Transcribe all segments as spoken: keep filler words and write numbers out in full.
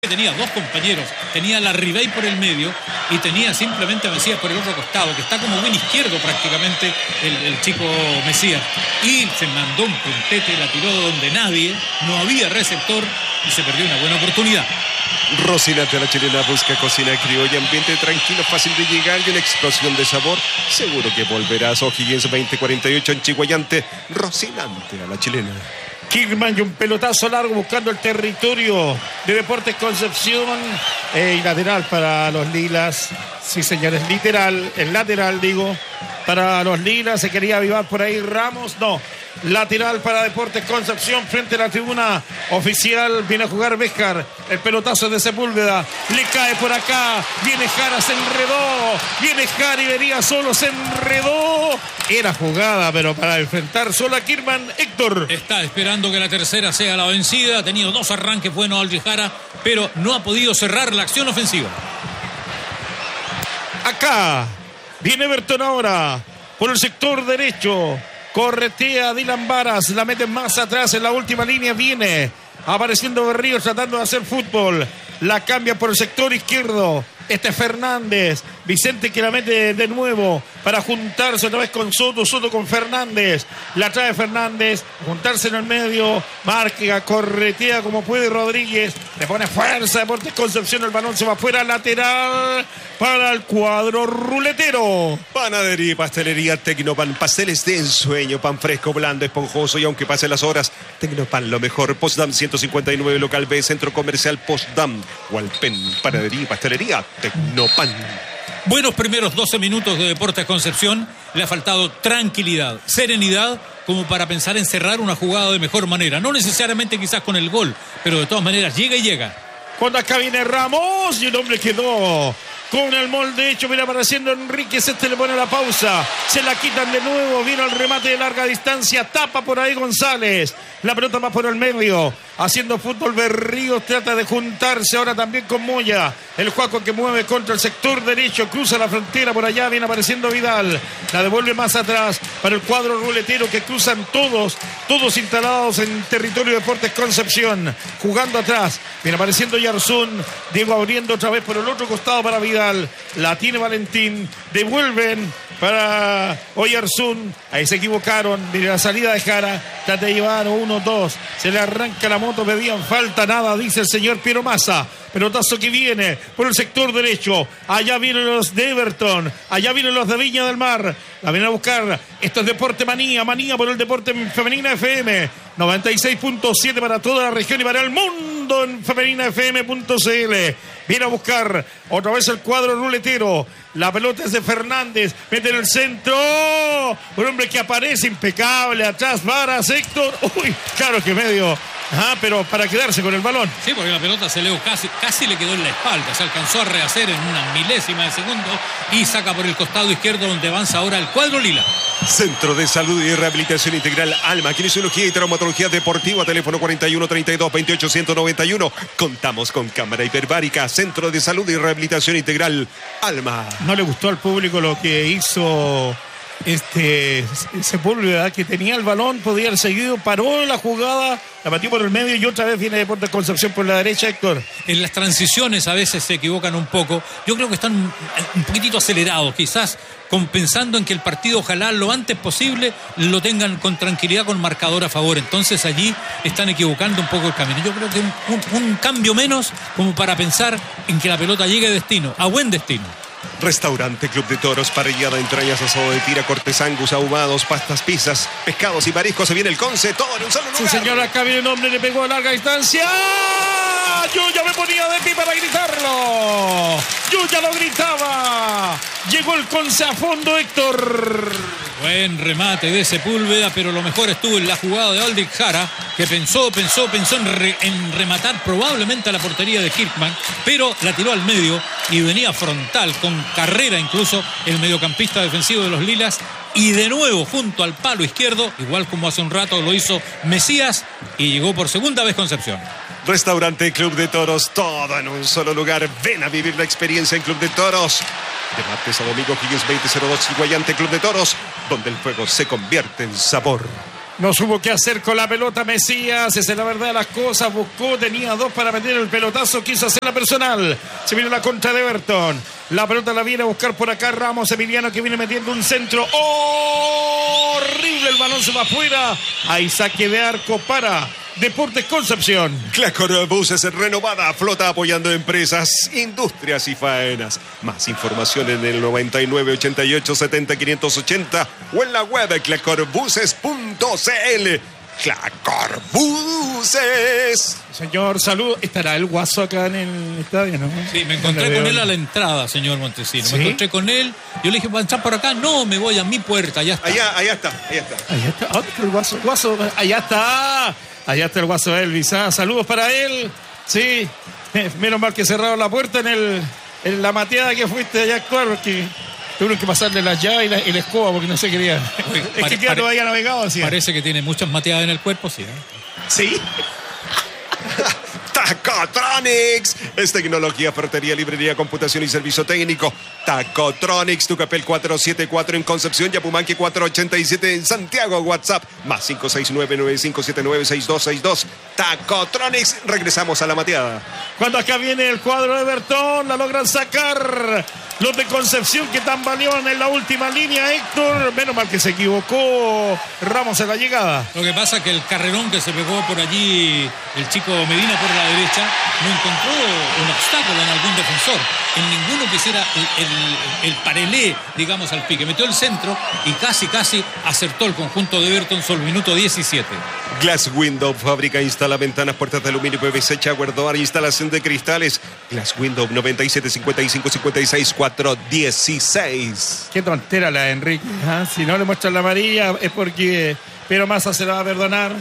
Tenía dos compañeros, tenía la Ribey por el medio y tenía simplemente a Mesías por el otro costado, que está como buen izquierdo prácticamente el, el chico Mesías, y se mandó un puntete, la tiró donde nadie, no había receptor y se perdió una buena oportunidad. Rocinante a la chilena busca cocina criolla, ambiente tranquilo, fácil de llegar y una explosión de sabor. Seguro que volverás. O'Higgins veinte cuarenta y ocho en Chihuayante. Rocinante a la chilena. Kirkman y un pelotazo largo buscando el territorio de Deportes Concepción. Eh, y lateral para los lilas. Sí, señores, literal, el lateral, digo, para los lilas. Se quería avivar por ahí Ramos, no. Lateral para Deportes Concepción frente a la tribuna oficial. Viene a jugar Béjar. El pelotazo de Sepúlveda. Le cae por acá. Viene Jara, se enredó. Viene Jara y venía solo, se enredó. Era jugada, pero para enfrentar solo a Kirkman, Héctor. Está esperando que la tercera sea la vencida. Ha tenido dos arranques buenos Aldrich Jara, pero no ha podido cerrar la acción ofensiva. Acá viene Everton ahora por el sector derecho. Corretea Dylan Varas, la mete más atrás en la última línea. Viene apareciendo Berríos tratando de hacer fútbol. La cambia por el sector izquierdo. Este es Fernández. Vicente que la mete de nuevo para juntarse otra vez con Soto. Soto con Fernández. La trae Fernández. Juntarse en el medio. Marca, corretea como puede Rodríguez. Le pone fuerza Deportes Concepción. El balón se va fuera. Lateral para el cuadro ruletero. Panadería y pastelería Tecnopan. Pasteles de ensueño. Pan fresco, blando, esponjoso. Y aunque pasen las horas, Tecnopan lo mejor. Postdam ciento cincuenta y nueve, local B, Centro Comercial Postdam. Walpen. Panadería y pastelería Tecnopan. Buenos primeros doce minutos de Deportes Concepción. Le ha faltado tranquilidad, serenidad, como para pensar en cerrar una jugada de mejor manera. No necesariamente quizás con el gol, pero de todas maneras llega y llega. Cuando acá viene Ramos y el hombre quedó con el molde hecho. Viene apareciendo Enríquez. Este le pone la pausa. Se la quitan de nuevo. Viene el remate de larga distancia. Tapa por ahí González. La pelota va por el medio. Haciendo fútbol Berríos. Trata de juntarse ahora también con Moya. El Juaco que mueve contra el sector derecho. Cruza la frontera por allá. Viene apareciendo Vidal. La devuelve más atrás para el cuadro ruletero que cruzan todos. Todos instalados en territorio de Deportes Concepción. Jugando atrás. Viene apareciendo Yarzún. Diego abriendo otra vez por el otro costado para Vidal. La tiene Valentín. Devuelven para Oyarzún. Ahí se equivocaron. Mire la salida de Jara. Trata de llevar uno, dos. Se le arranca la moto. Pedían falta. Nada, dice el señor Piero Massa. Pelotazo que viene por el sector derecho. Allá vienen los de Everton. Allá vienen los de Viña del Mar. La vienen a buscar. Esto es Deporte Manía. Manía por el Deporte Femenina F M. noventa y seis punto siete para toda la región y para el mundo en femenina f m punto c l. Viene a buscar otra vez el cuadro ruletero. La pelota es de Fernández. Mete en el centro. Un hombre que aparece impecable. Atrás Varas, Héctor. Uy, claro que medio. Ah, pero para quedarse con el balón. Sí, porque la pelota se le casi, casi le quedó en la espalda. Se alcanzó a rehacer en una milésima de segundo y saca por el costado izquierdo donde avanza ahora el cuadro lila. Centro de Salud y Rehabilitación Integral Alma. Kinesiología y Traumatología Deportiva. Teléfono cuarenta y uno, treinta y dos, veintiocho, ciento noventa y uno. Contamos con cámara hiperbárica. Centro de Salud y Rehabilitación Integral Alma. No le gustó al público lo que hizo este Sepúlveda, que tenía el balón, podía haber seguido, paró la jugada, la batió por el medio y otra vez viene Deportes Concepción por la derecha, Héctor. En las transiciones a veces se equivocan un poco. Yo creo que están un poquitito acelerados, quizás compensando en que el partido ojalá lo antes posible lo tengan con tranquilidad, con marcador a favor. Entonces allí están equivocando un poco el camino. Yo creo que un, un, un cambio menos como para pensar en que la pelota llegue a destino, a buen destino. Restaurante Club de Toros, parrillada, entrañas, asado de tira, cortes angus, ahumados, pastas, pizzas, pescados y mariscos. Se viene el Conce, todo en un solo lugar. Sí, señor, acá viene el hombre, le pegó a larga distancia. Yo ya me ponía de pie para gritarlo. Yo ya lo gritaba. Llegó el Conce a fondo, Héctor. Buen remate de Sepúlveda, pero lo mejor estuvo en la jugada de Aldrich Jara, que pensó, pensó, pensó en, re, en rematar probablemente a la portería de Kirkman, pero la tiró al medio y venía frontal, con carrera incluso, el mediocampista defensivo de los Lilas, y de nuevo junto al palo izquierdo, igual como hace un rato lo hizo Mesías, y llegó por segunda vez Concepción. Restaurante Club de Toros, todo en un solo lugar. Ven a vivir la experiencia en Club de Toros. De martes a domingo, Higgins veinte cero dos, Chihuayante Club de Toros, donde el fuego se convierte en sabor. No supo qué hacer con la pelota Mesías, esa es la verdad de las cosas, buscó, tenía dos para meter el pelotazo, quiso hacer la personal, se vino la contra de Everton, la pelota la viene a buscar por acá Ramos Emiliano que viene metiendo un centro, ¡oh! Horrible, el balón se va afuera, hay saque de arco para Deportes Concepción. Clacor Buses renovada, flota apoyando empresas, industrias y faenas. Más información en el noventa y nueve, ochenta y ocho, setenta, quinientos ochenta o en la web clacor buses punto c l. Clacor Buses. Señor, salud. ¿Estará el Guaso acá en el estadio, no? Sí, me encontré con él a la entrada, señor Montesino. ¿Sí? Me encontré con él. Yo le dije, ¿va a entrar por acá? No, me voy a mi puerta. Allá está. Allá, allá está, allá está. Allá está. ¿Dónde está el Guaso? Guaso, allá está. Allá está el Guaso Elvis. ¿Ah? Saludos para él. Sí. Menos mal que cerraron la puerta en, el, en la mateada que fuiste allá a actuar, porque tuvieron que pasarle la llave y la, y la escoba porque no se quería. Oye, es pare, que ya no había navegado así. Parece que tiene muchas mateadas en el cuerpo, sí. ¿eh? Sí. Tacotronics es tecnología, ferretería, librería, computación y servicio técnico. Tacotronics, Tucapel cuatrocientos setenta y cuatro en Concepción, Yapumanque cuatrocientos ochenta y siete en Santiago. WhatsApp más cinco seis nueve, nueve cinco siete nueve, seis dos seis dos. Tacotronics, regresamos a la mateada. Cuando acá viene el cuadro de Everton, la logran sacar los de Concepción que tambalearon en la última línea. Héctor, menos mal que se equivocó Ramos en la llegada. Lo que pasa es que el carrerón que se pegó por allí el chico Medina por la derecha no encontró un obstáculo en algún defensor. En ninguno quisiera el, el, el parelé, digamos, al pique. Metió el centro y casi, casi acertó el conjunto de Everton sobre el minuto diecisiete. Glass Window, fábrica, instala ventanas, puertas de aluminio, P V C, shower door, instalación de cristales. Glass Window, noventa y siete, cincuenta y cinco, cincuenta y seis, cuatro dieciséis. Qué tontera la de Enrique. ¿eh? Si no le muestran la amarilla es porque Pero Massa se la va a perdonar.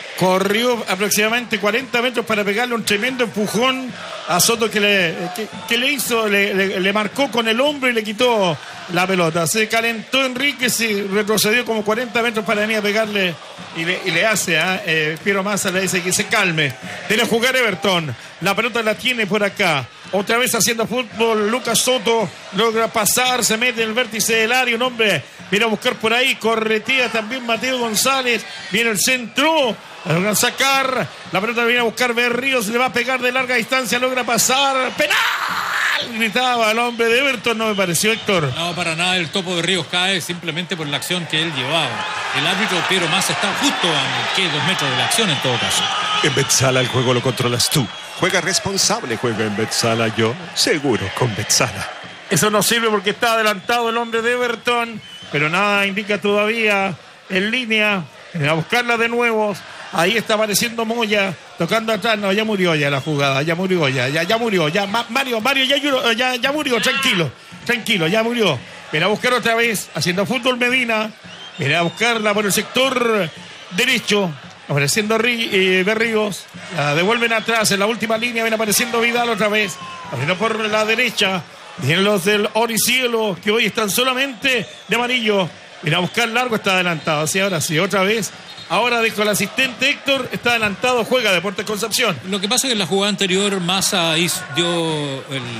Corrió aproximadamente cuarenta metros para pegarle un tremendo empujón a Soto que le, que, que le hizo, le, le, le marcó con el hombro y le quitó la pelota. Se calentó Enríquez y retrocedió como cuarenta metros para venir a pegarle y le, y le hace a ¿eh? eh, Piero Massa, le dice que se calme. Debe jugar Everton. La pelota la tiene por acá. Otra vez haciendo fútbol, Lucas Soto logra pasar, se mete en el vértice del área, un hombre viene a buscar por ahí, corretea también Mateo González, viene el centro, logran sacar, la pelota viene a buscar Berríos, le va a pegar de larga distancia, logra pasar, ¡penal! Gritaba el hombre de Everton, no me pareció, Héctor. No, para nada, el topo de Ríos cae simplemente por la acción que él llevaba. El árbitro Piero Massa está justo a ¿qué? dos metros de la acción en todo caso. En Betsala el juego lo controlas tú. Juega responsable, juega en Betsala, yo seguro con Betsala. Eso no sirve porque está adelantado el hombre de Everton, pero nada indica todavía en línea. A buscarla de nuevo. Ahí está apareciendo Moya, tocando atrás. No, ya murió ya la jugada, ya murió, ya, ya, ya murió. Ya, Mario, Mario, ya, ya, ya murió, tranquilo, tranquilo, ya murió. Viene a buscar otra vez, haciendo fútbol Medina. Viene a buscarla por el sector derecho. Apareciendo eh, Berríos, la devuelven atrás en la última línea, viene apareciendo Vidal otra vez, abriendo por la derecha, vienen los del Oricielo, que hoy están solamente de amarillo, viene a buscar largo, está adelantado, así ahora sí, otra vez, ahora dijo el asistente Héctor, está adelantado, juega Deportes Concepción. Lo que pasa es que en la jugada anterior Massa hizo, dio el, el,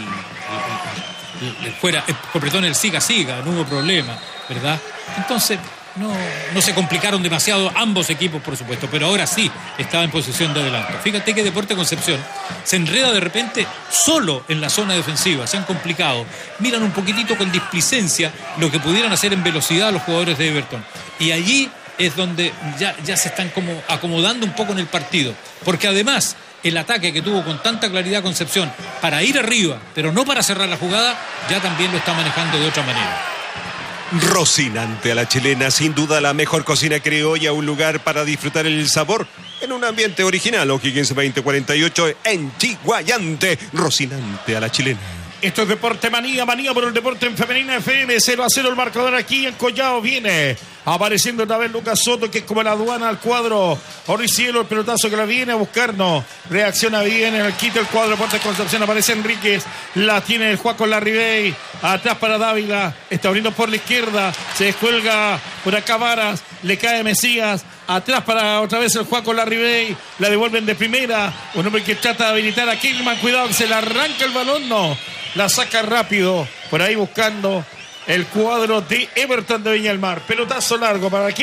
el, el fuera, el, perdón, el siga-siga, no hubo problema, ¿verdad? Entonces... No, no se complicaron demasiado ambos equipos, por supuesto, pero ahora sí estaba en posición de adelanto. Fíjate que Deportes Concepción se enreda de repente solo en la zona defensiva, se han complicado. Miran un poquitito con displicencia lo que pudieran hacer en velocidad los jugadores de Everton. Y allí es donde ya, ya se están como acomodando un poco en el partido. Porque además, el ataque que tuvo con tanta claridad Concepción para ir arriba, pero no para cerrar la jugada, ya también lo está manejando de otra manera. Rocinante a la chilena, sin duda la mejor cocina criolla, un lugar para disfrutar el sabor en un ambiente original. O'Higgins veinte cuarenta y ocho en Chiguayante. Rocinante a la chilena. Esto es Deporte Manía, manía por el deporte en femenina F M, cero a cero el marcador aquí en Collao. Viene apareciendo otra vez Lucas Soto, que es como la aduana al cuadro Oricielo, el pelotazo que la viene a buscarnos, reacciona bien en el quito el cuadro Deportes Concepción, aparece Enríquez, la tiene el Juaco Larribey, atrás para Dávila, está abriendo por la izquierda, se descuelga por acá Varas, le cae Mesías, atrás para otra vez el Juaco Larribey, la devuelven de primera, un hombre que trata de habilitar a Kilman, cuidado que se le arranca el balón, no, la saca rápido, por ahí buscando el cuadro de Everton de Viña del Mar. Pelotazo largo, ¿para quién?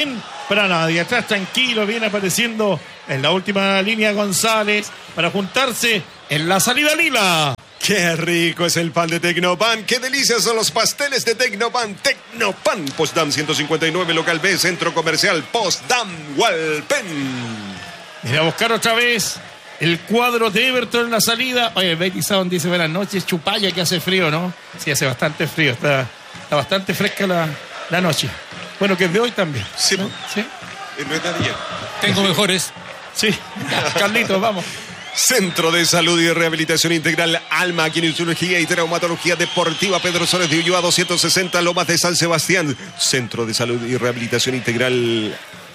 para nadie. Atrás tranquilo, viene apareciendo en la última línea González para juntarse en la salida lila. Qué rico es el pan de Tecnopan, qué delicias son los pasteles de Tecnopan. Tecnopan, Postdam ciento cincuenta y nueve, local B, centro comercial Postdam, Hualpén. Mira a buscar otra vez el cuadro de Everton en la salida. Oye, Betty Sound dice buenas noches, chupalla que hace frío, ¿no? Sí, hace bastante frío, está, está bastante fresca la, la noche. Bueno, que es de hoy también. Sí, ¿no? ¿Sí? No es de ayer. Tengo mejores. Sí, Carlitos, vamos. Centro de Salud y Rehabilitación Integral Alma, Kinesiología y Traumatología Deportiva Pedro Soles de Ulloa doscientos sesenta, Lomas de San Sebastián. Centro de Salud y Rehabilitación Integral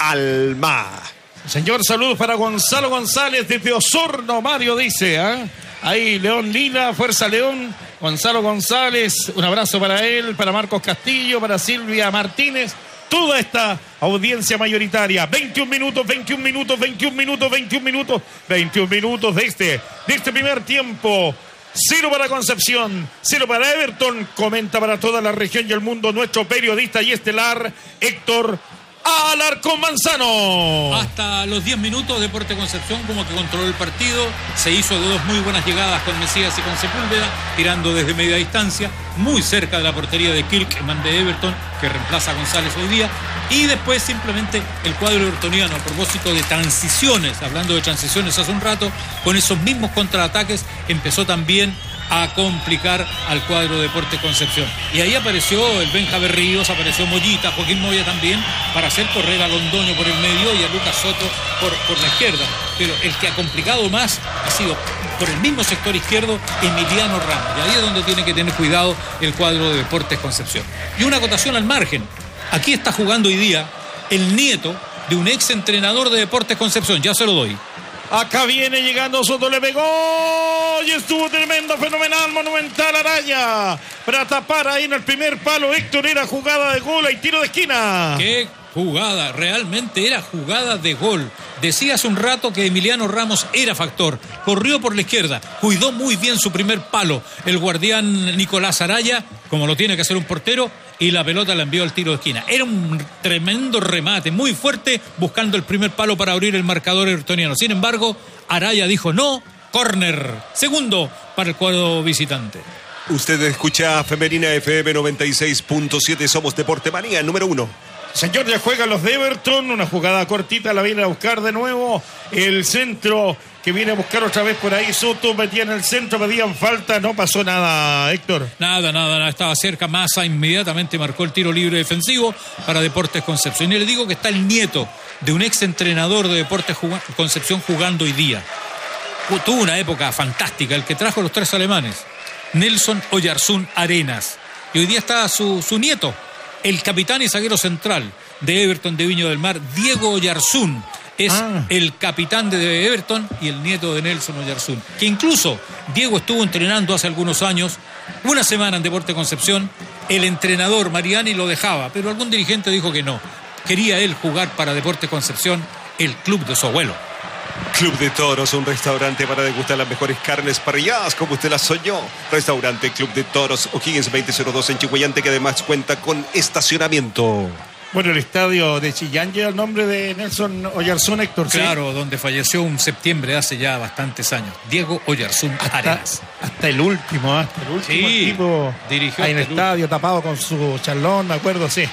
Alma. Señor, saludos para Gonzalo González desde Osorno, Mario dice, ¿eh? Ahí, León Lila, Fuerza León, Gonzalo González, un abrazo para él, para Marcos Castillo, para Silvia Martínez, toda esta audiencia mayoritaria. veintiún minutos, veintiún minutos, veintiún minutos, veintiún minutos, veintiún minutos de este, de este primer tiempo. Cero para Concepción, cero para Everton, comenta para toda la región y el mundo nuestro periodista y estelar Héctor Alarcón Manzano. Hasta los diez minutos Deportes Concepción como que controló el partido, se hizo de dos muy buenas llegadas con Mesías y con Sepúlveda, tirando desde media distancia, muy cerca de la portería de Kirkman de Everton, que reemplaza a González hoy día, y después simplemente el cuadro evertoniano, a propósito de transiciones, hablando de transiciones hace un rato, con esos mismos contraataques, empezó también a complicar al cuadro de Deportes Concepción. Y ahí apareció el Benja Berríos, apareció Mollita, Joaquín Moya también, para hacer correr a Londoño por el medio y a Lucas Soto por, por la izquierda. Pero el que ha complicado más ha sido, por el mismo sector izquierdo, Emiliano Ramos. Y ahí es donde tiene que tener cuidado el cuadro de Deportes Concepción. Y una acotación al margen. Aquí está jugando hoy día el nieto de un ex entrenador de Deportes Concepción. Ya se lo doy. Acá viene llegando Soto, le pegó y estuvo tremendo, fenomenal, monumental Araya para tapar ahí en el primer palo. Héctor, era jugada de gol y tiro de esquina. Qué jugada, realmente era jugada de gol. Decía hace un rato que Emiliano Ramos era factor, corrió por la izquierda, cuidó muy bien su primer palo el guardián Nicolás Araya, como lo tiene que hacer un portero, y la pelota la envió al tiro de esquina. Era un tremendo remate, muy fuerte, buscando el primer palo para abrir el marcador evertoniano. Sin embargo, Araya dijo no, córner, segundo para el cuadro visitante. Usted escucha Femenina F M noventa y seis punto siete, somos Deporte Manía, número uno. Señor, ya juegan los de Everton, una jugada cortita, la viene a buscar de nuevo, el centro que viene a buscar otra vez por ahí, Soto metía en el centro, pedían falta, no pasó nada, Héctor. Nada, nada, nada, estaba cerca, Massa inmediatamente marcó el tiro libre defensivo para Deportes Concepción. Y le digo que está el nieto de un ex entrenador de Deportes Concepción jugando hoy día. Tuvo una época fantástica, el que trajo los tres alemanes, Nelson Oyarzún Arenas. Y hoy día está su, su nieto, el capitán y zaguero central de Everton de Viña del Mar, Diego Oyarzún. Es ah. el capitán de Everton y el nieto de Nelson Oyarzún, que incluso Diego estuvo entrenando hace algunos años, una semana en Deportes Concepción. El entrenador Mariani lo dejaba, pero algún dirigente dijo que no. Quería él jugar para Deportes Concepción, el club de su abuelo. Club de Toros, un restaurante para degustar las mejores carnes parrilladas como usted las soñó. Restaurante Club de Toros, O'Higgins veinte cero dos en Chihuayante, que además cuenta con estacionamiento. Bueno, el estadio de Chillán lleva el nombre de Nelson Oyarzún, Héctor. Claro, ¿sí? Donde falleció un septiembre hace ya bastantes años. Diego Oyarzún hasta, Arenas. Hasta el último, hasta el último sí, tipo dirigió ahí en el último. estadio, tapado con su charlón, me acuerdo, sí.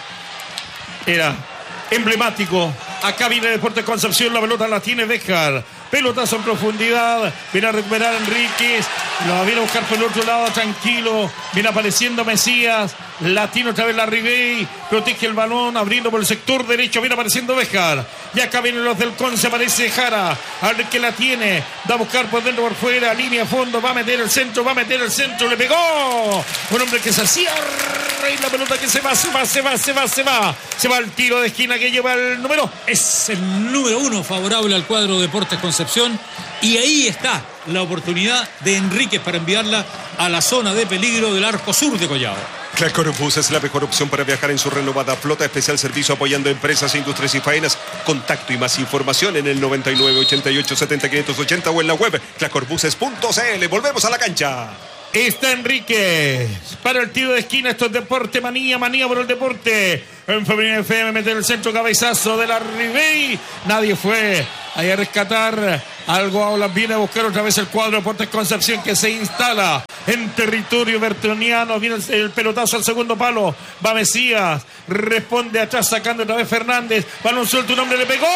Era emblemático. Acá viene Deportes Concepción, la pelota la tiene Béjar. Pelotazo en profundidad, viene a recuperar Enríquez, lo viene a buscar por el otro lado, tranquilo, viene apareciendo Mesías, la tiene otra vez la Ribey, protege el balón, abriendo por el sector derecho, viene apareciendo Béjar, y acá vienen los del Conce, aparece Jara, a ver que la tiene, da a buscar por dentro, por fuera, línea a fondo, va a meter el centro, va a meter el centro, le pegó, un hombre que se hacía, y la pelota que se va, se va, se va, se va, se va, se va el tiro de esquina que lleva el número, es el número uno favorable al cuadro de Deportes Concepción. Y ahí está la oportunidad de Enríquez para enviarla a la zona de peligro del arco sur de Collado. Clacorbus es la mejor opción para viajar en su renovada flota. Especial servicio apoyando empresas, industrias y faenas. Contacto y más información en el noventa y nueve, ochenta y ocho, setenta, quinientos ochenta o en la web clacorbuses punto c l. Volvemos a la cancha. Está Enríquez para el tiro de esquina. Esto es Deporte Manía, manía por el deporte. en Femenina F M, mete el centro, cabezazo de la Ribey. Nadie fue ahí a rescatar. Algo habla, viene a buscar otra vez el cuadro de Deportes Concepción, que se instala en territorio bertoniano. Viene el, el pelotazo al segundo palo. Va Mesías, responde atrás, sacando otra vez Fernández. Balón suelto, un hombre le pegó.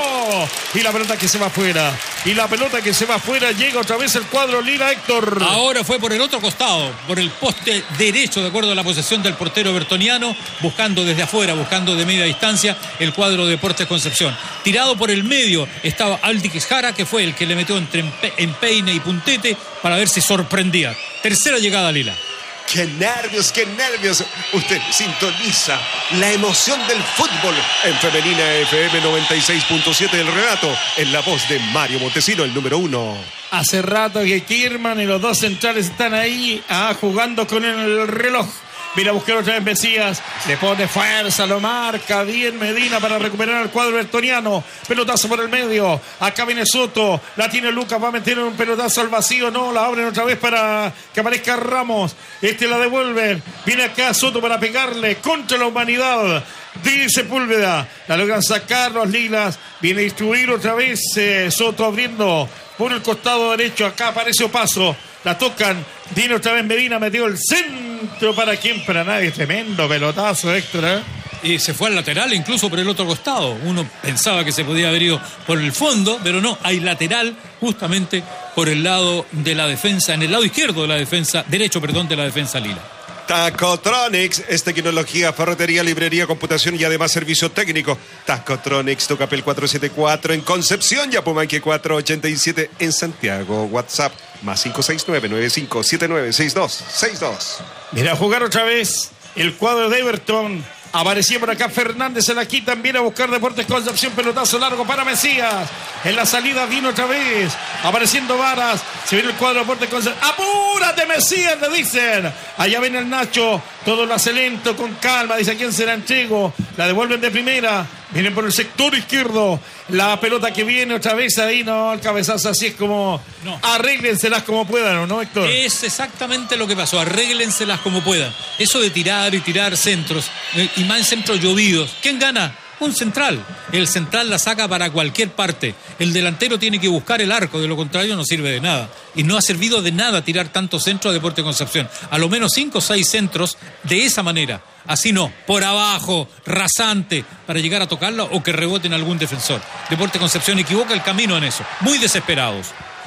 Y la pelota que se va afuera. Y la pelota que se va afuera. Llega otra vez el cuadro Lila, Héctor. Ahora fue por el otro costado, por el poste derecho, de acuerdo a la posesión del portero bertoniano, buscando desde afuera, buscando de media distancia el cuadro de Deportes Concepción. Tirado por el medio estaba Aldic Jara, que fue el que le metió entre empeine y puntete para ver si sorprendía. Tercera llegada, Lila. ¡Qué nervios, qué nervios! Usted sintoniza la emoción del fútbol en Femenina F M noventa y seis punto siete del relato, en la voz de Mario Montesino, el número uno. Hace rato que Kirman y los dos centrales están ahí ah, jugando con el reloj. Mira a buscar otra vez Mesías, le pone fuerza, lo marca bien Medina para recuperar el cuadro bertoniano. Pelotazo por el medio, acá viene Soto, la tiene Lucas, va a meter un pelotazo al vacío, no, la abren otra vez para que aparezca Ramos. Este la devuelven, viene acá Soto para pegarle contra la humanidad. De Sepúlveda, la logran sacar los Lilas, viene a distribuir otra vez eh, Soto abriendo por el costado derecho, acá aparece Opaso, la tocan, viene otra vez Medina, metió el centro, para quién, para nadie, tremendo pelotazo, Héctor, ¿eh? Y se fue al lateral, incluso por el otro costado. Uno pensaba que se podía haber ido por el fondo, pero no, hay lateral justamente por el lado de la defensa, en el lado izquierdo de la defensa, derecho, perdón, de la defensa Lila. Tacotronics es tecnología, ferretería, librería, computación y además servicio técnico. Tacotronics, Tocapel cuatrocientos setenta y cuatro en Concepción, Yapumanque cuatrocientos ochenta y siete en Santiago. WhatsApp más cinco seis nueve, nueve cinco siete nueve, seis dos seis dos. Mira a jugar otra vez el cuadro de Everton. Aparecía por acá Fernández, se la quitan, viene a buscar Deportes Concepción, pelotazo largo para Mesías. En la salida vino otra vez, apareciendo Varas, se viene el cuadro de Deportes Concepción. ¡Apúrate, Mesías!, le dicen. Allá viene el Nacho, todo lo hace lento, con calma, dice: ¿a quién se la entrego? La devuelven de primera, vienen por el sector izquierdo. La pelota que viene otra vez ahí, no, el cabezazo, así es como... No. Arréglenselas como puedan, ¿no, Héctor? Es exactamente lo que pasó, arréglenselas como puedan. Eso de tirar y tirar centros, y más en centros llovidos, ¿quién gana? Un central. El central la saca para cualquier parte. El delantero tiene que buscar el arco, de lo contrario no sirve de nada. Y no ha servido de nada tirar tantos centros a Deportes Concepción. A lo menos cinco o seis centros de esa manera. Así no, por abajo, rasante, para llegar a tocarla o que reboten algún defensor. Deportes Concepción equivoca el camino en eso. Muy desesperados.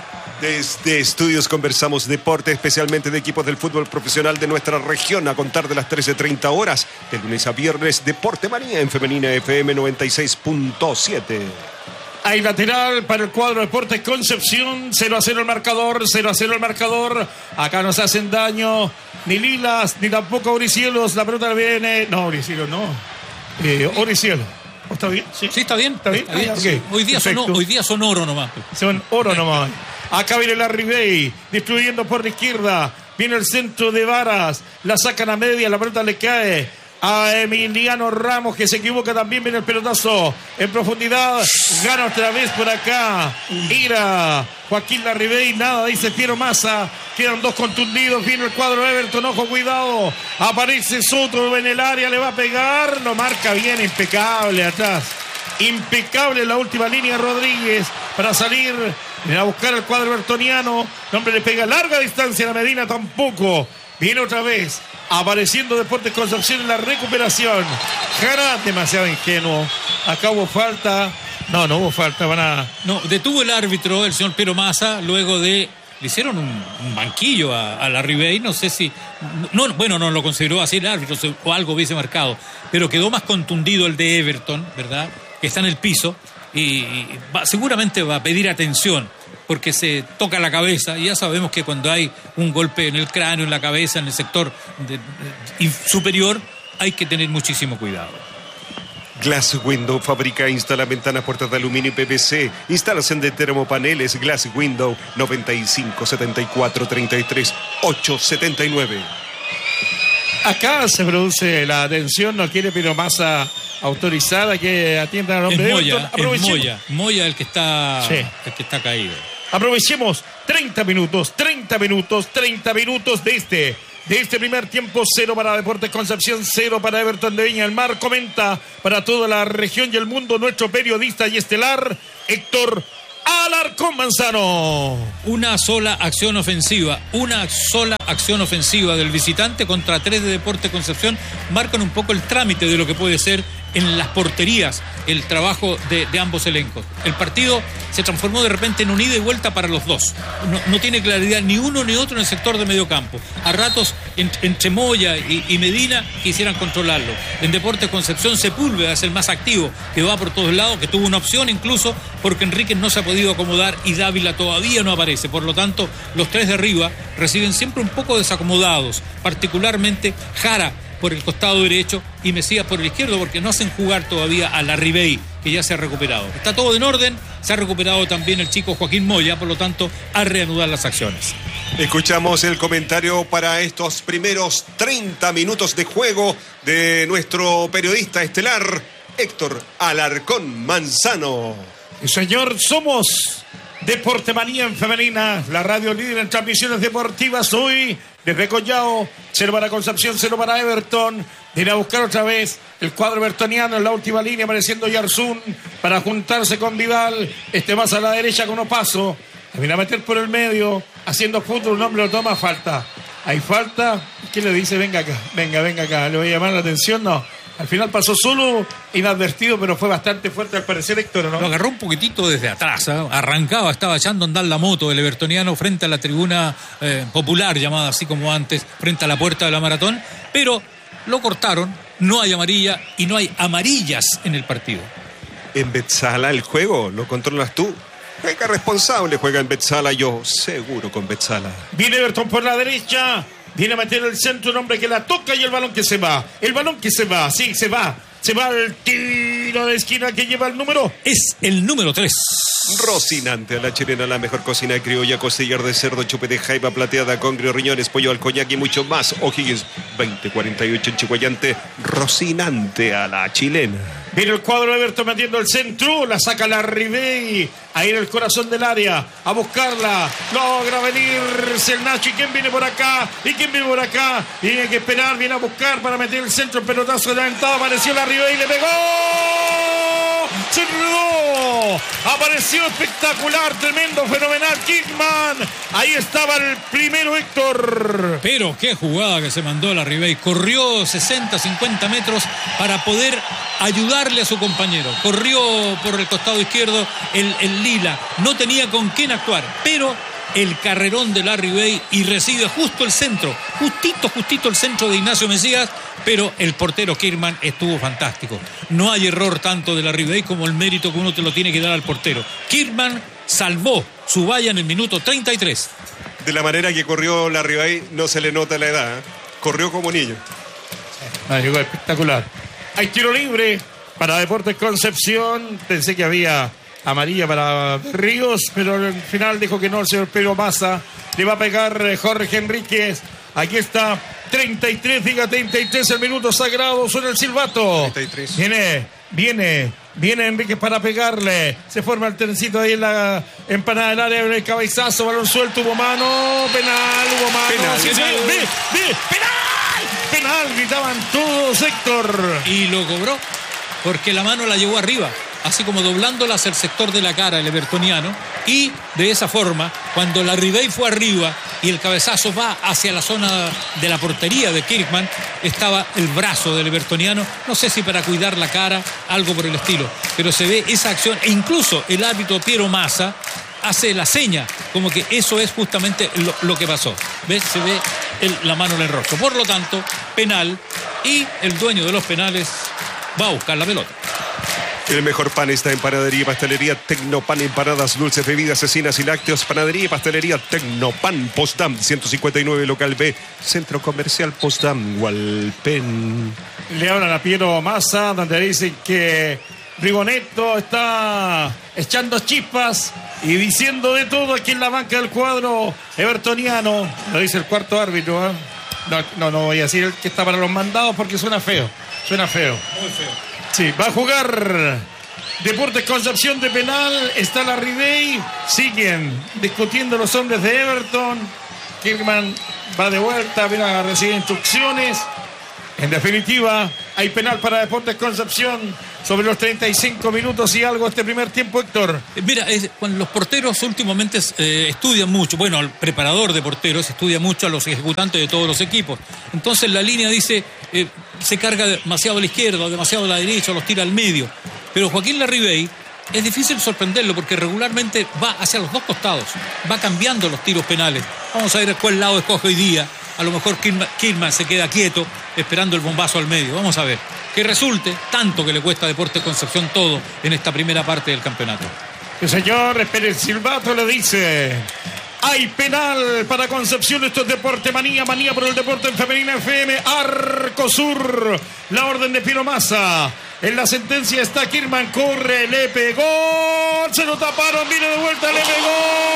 Desde Estudios Conversamos Deporte, especialmente de equipos del fútbol profesional de nuestra región, a contar de las trece treinta horas, de lunes a viernes, Deporte Manía en Femenina F M noventa y seis punto siete. Hay lateral para el cuadro Deportes Concepción, cero a cero el marcador, cero a cero el marcador. Acá no se hacen daño ni Lilas, ni tampoco Oricielos. La pelota viene... No, Oricielos no. Eh, Oricielos. ¿Está bien? Sí. Sí, está bien. ¿Está bien? Está bien. Ah, okay. Hoy día son, hoy día son oro nomás. Son oro nomás. Acá viene la Ribey, distribuyendo por la izquierda. Viene el centro de Varas. La sacan a media, la pelota le cae a Emiliano Ramos, que se equivoca también. Viene el pelotazo en profundidad. Gana otra vez por acá. Ira Joaquín Larribey, nada, dice Piero Massa. Quedan dos contundidos. Viene el cuadro de Everton, ojo, cuidado. Aparece Soto en el área, le va a pegar. Lo marca bien, impecable atrás. Impecable en la última línea Rodríguez para salir a buscar el cuadro bertoniano. El hombre le pega a larga distancia a la Medina, tampoco. Viene otra vez apareciendo Deportes Concepción en la recuperación. Jara, demasiado ingenuo. Acá hubo falta. No, no hubo falta, van a... No, detuvo el árbitro, el señor Piero Massa, luego de... Le hicieron un, un banquillo a, a la Ribey, no sé si... No, bueno, no lo consideró así el árbitro o algo hubiese marcado, pero quedó más contundido el de Everton, ¿verdad?, que está en el piso y, y va, seguramente va a pedir atención porque se toca la cabeza y ya sabemos que cuando hay un golpe en el cráneo, en la cabeza, en el sector de, de, superior, hay que tener muchísimo cuidado. Glass Window fabrica e instala ventanas, puertas de aluminio y P V C. Instalación de termopaneles. Glass Window noventa y cinco, setenta y cuatro, treinta y tres, ochocientos setenta y nueve. Acá se produce la atención, no quiere Piero Massa autorizada que atienda al hombre es de Moya, Everton. es Moya, Moya el que está, sí. el que está caído. Aprovechemos treinta minutos, treinta minutos, treinta minutos de este de este primer tiempo. Cero para Deportes Concepción, cero para Everton de Viña del Mar. Comenta para toda la región y el mundo nuestro periodista y estelar Héctor Alarcón Manzano. Una sola acción ofensiva, una sola acción ofensiva del visitante contra tres de Deportes Concepción marcan un poco el trámite de lo que puede ser en las porterías el trabajo de, de ambos elencos. El partido se transformó de repente en un ida y vuelta para los dos. No, no tiene claridad ni uno ni otro en el sector de medio campo. A ratos en, entre Moya y, y Medina quisieran controlarlo. En Deportes Concepción Sepúlveda es el más activo, que va por todos lados, que tuvo una opción incluso porque Enríquez no se ha podido acomodar y Dávila todavía no aparece. Por lo tanto, los tres de arriba reciben siempre un poco desacomodados, particularmente Jara por el costado derecho y Mesías por el izquierdo, porque no hacen jugar todavía a la Ribey, que ya se ha recuperado. Está todo en orden, se ha recuperado también el chico Joaquín Moya, por lo tanto, a reanudar las acciones. Escuchamos el comentario para estos primeros treinta minutos de juego de nuestro periodista estelar, Héctor Alarcón Manzano. Señor, somos Deportemanía en femenina, la radio líder en transmisiones deportivas hoy. Desde Collao, cero para Concepción, cero para Everton. Viene a buscar otra vez el cuadro evertoniano en la última línea, apareciendo Yarzún para juntarse con Vidal. Este más a la derecha con Opaso. Viene a meter por el medio, haciendo fútbol. Un hombre lo toma, falta. Hay falta. ¿Qué le dice? Venga acá, venga, venga acá. ¿Le voy a llamar la atención? No. Al final pasó solo, inadvertido, pero fue bastante fuerte al parecer, Héctor, ¿no? Lo agarró un poquitito desde atrás, ¿eh? Arrancaba, estaba echando a andar la moto el evertoniano frente a la tribuna eh, popular, llamada así como antes, frente a la puerta de la maratón, pero lo cortaron, no hay amarilla y no hay amarillas en el partido. En Betzala el juego, ¿lo controlas tú? Juega responsable, juega en Betzala, yo seguro con Betzala. Viene Everton por la derecha. Viene a meter el centro, un hombre que la toca y el balón que se va. El balón que se va, sí, se va. Se va el tiro de esquina que lleva el número. Es el número tres. Rocinante a la chilena, la mejor cocina criolla, costillar de cerdo, chupe de jaiba plateada, congrio, riñones, pollo al coñac y mucho más. O'Higgins veinte cuarenta y ocho en Chihuayante. Rocinante a la chilena. Viene el cuadro de Everton metiendo el centro, la saca la Ribey, ahí en el corazón del área, a buscarla, logra venirse el Nacho. ¿Y quién viene por acá? ¿Y quién viene por acá? Tiene que esperar, viene a buscar para meter el centro, el pelotazo adelantado, apareció la Ribey y le pegó. Se enredó, apareció espectacular, tremendo, fenomenal, Kidman. Ahí estaba el primero, Héctor. Pero qué jugada que se mandó la Ribey. Corrió sesenta, cincuenta metros para poder ayudarle a su compañero. Corrió por el costado izquierdo el, el Lila. No tenía con quién actuar, pero el carrerón de la Ribey y recibe justo el centro, justito, justito el centro de Ignacio Mesías, pero el portero Kirman estuvo fantástico. No hay error tanto de la Ribey como el mérito que uno te lo tiene que dar al portero. Kirman salvó su valla en el minuto treinta y tres. De la manera que corrió la Ribey no se le nota la edad, ¿eh? Corrió como niño. Ah, llegó espectacular. Hay tiro libre para Deportes Concepción. Pensé que había amarilla para Ríos, pero al final dijo que no el señor Pedro Massa. Le va a pegar Jorge Enríquez. Aquí está, treinta y tres, diga treinta y tres, el minuto sagrado, suena el silbato. treinta y tres. Viene, viene, viene Enríquez para pegarle. Se forma el trencito ahí en la empanada del área, en el cabezazo, balón suelto, hubo mano, penal, hubo mano. Penal, sí, penal. sí, ve, ve, penal, penal, gritaban todos, Héctor. Y lo cobró, porque la mano la llevó arriba, así como doblándola hacia el sector de la cara el evertoniano, y de esa forma, cuando la Ribey fue arriba y el cabezazo va hacia la zona de la portería de Kirkman, estaba el brazo del evertoniano, no sé si para cuidar la cara, algo por el estilo, pero se ve esa acción, e incluso el árbitro Piero Massa hace la seña, como que eso es justamente lo, lo que pasó. ¿Ves? Se ve el, la mano en el rostro. Por lo tanto, penal, y el dueño de los penales va a buscar la pelota. El mejor pan está en Panadería y Pastelería Tecnopan, empanadas, dulces, bebidas, cecinas y lácteos. Panadería y Pastelería Tecnopan, Postdam ciento cincuenta y nueve, local B, Centro Comercial Postdam, Hualpén. Le hablan a Piero Massa, donde dicen que Rigoneto está echando chispas y diciendo de todo aquí en la banca del cuadro evertoniano. Lo dice el cuarto árbitro, ¿eh? No, no, no voy a decir el que está para los mandados porque suena feo. Suena feo. Muy feo. Sí, va a jugar Deportes Concepción de penal. Está la Ribey. Siguen discutiendo los hombres de Everton. Kirkman va de vuelta, viene a recibir instrucciones. En definitiva, hay penal para Deportes Concepción sobre los treinta y cinco minutos y algo este primer tiempo, Héctor. Mira, es, cuando los porteros últimamente eh, estudian mucho, bueno, el preparador de porteros estudia mucho a los ejecutantes de todos los equipos. Entonces la línea dice, eh, se carga demasiado a la izquierda, demasiado a la derecha, los tira al medio. Pero Joaquín Larribey es difícil sorprenderlo porque regularmente va hacia los dos costados, va cambiando los tiros penales. Vamos a ver cuál lado escoge hoy día. A lo mejor Kirkman se queda quieto esperando el bombazo al medio. Vamos a ver. Que resulte tanto que le cuesta a Deportes Concepción todo en esta primera parte del campeonato. El señor, espere el silbato, le dice... Hay penal para Concepción. Esto es Deporte Manía. Manía por el deporte en Femenina F M. Arcosur. La orden de Pino Massa. En la sentencia está Kirkman. Corre, le pegó. Se lo taparon. Viene de vuelta, le pegó.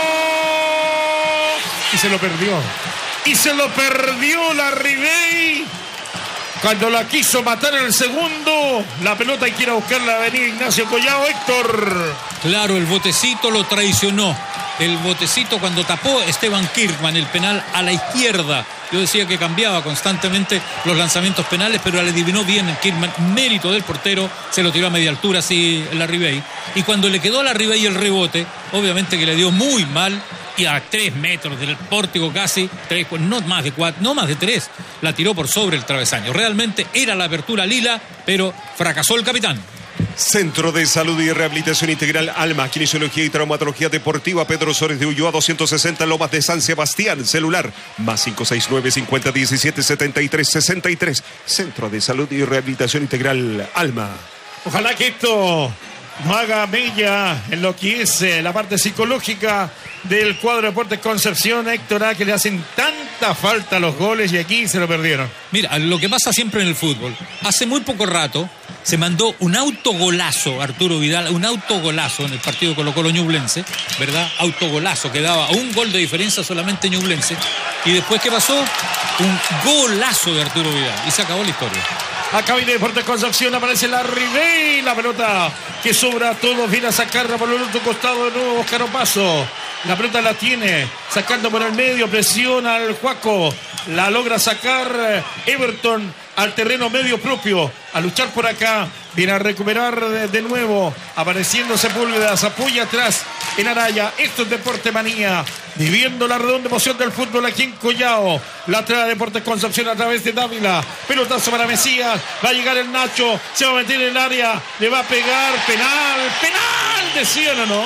Y se lo perdió. Y se lo perdió Larribey. Cuando la quiso matar en el segundo, la pelota hay que ir a buscarla a avenida Ignacio Collao, Héctor. Claro, el botecito lo traicionó. El botecito cuando tapó Esteban Kirkman el penal a la izquierda. Yo decía que cambiaba constantemente los lanzamientos penales, pero le adivinó bien Kirkman. Mérito del portero, se lo tiró a media altura así Larribey. Y cuando le quedó a Larribey el rebote, obviamente que le dio muy mal. Y a tres metros del pórtico casi, tres, no más de cuatro, no más de tres, la tiró por sobre el travesaño. Realmente era la apertura lila, pero fracasó el capitán. Centro de Salud y Rehabilitación Integral Alma, Kinesiología y Traumatología Deportiva, Pedro Sores de Ulloa, doscientos sesenta, Lomas de San Sebastián. Celular, más cinco seis nueve, cincuenta diecisiete, setenta y tres sesenta y tres. Centro de Salud y Rehabilitación Integral Alma. Ojalá que esto no haga mella en lo que es eh, la parte psicológica del cuadro de Deportes Concepción, Héctor, a que le hacen tanta falta los goles y aquí se lo perdieron. Mira, lo que pasa siempre en el fútbol, hace muy poco rato se mandó un autogolazo Arturo Vidal, un autogolazo en el partido Colo-Colo Ñublense, ¿verdad? Autogolazo que daba un gol de diferencia solamente Ñublense. Y después, ¿qué pasó? Un golazo de Arturo Vidal y se acabó la historia. Acá viene Deportes Concepción, aparece Larribey, la pelota que sobra a todos, viene a sacarla por el otro costado de nuevo Óscar Opaso. La pelota la tiene, sacando por el medio, presiona al Juaco, la logra sacar Everton al terreno medio propio, a luchar por acá, viene a recuperar de, de nuevo, apareciendo Sepúlveda, se apoya atrás en Araya. Esto es Deporte Manía, viviendo la redonda emoción del fútbol aquí en Collao. La trae Deportes Concepción a través de Dávila, pelotazo para Mesías, va a llegar el Nacho, se va a meter en el área, le va a pegar, penal, penal, decían o no.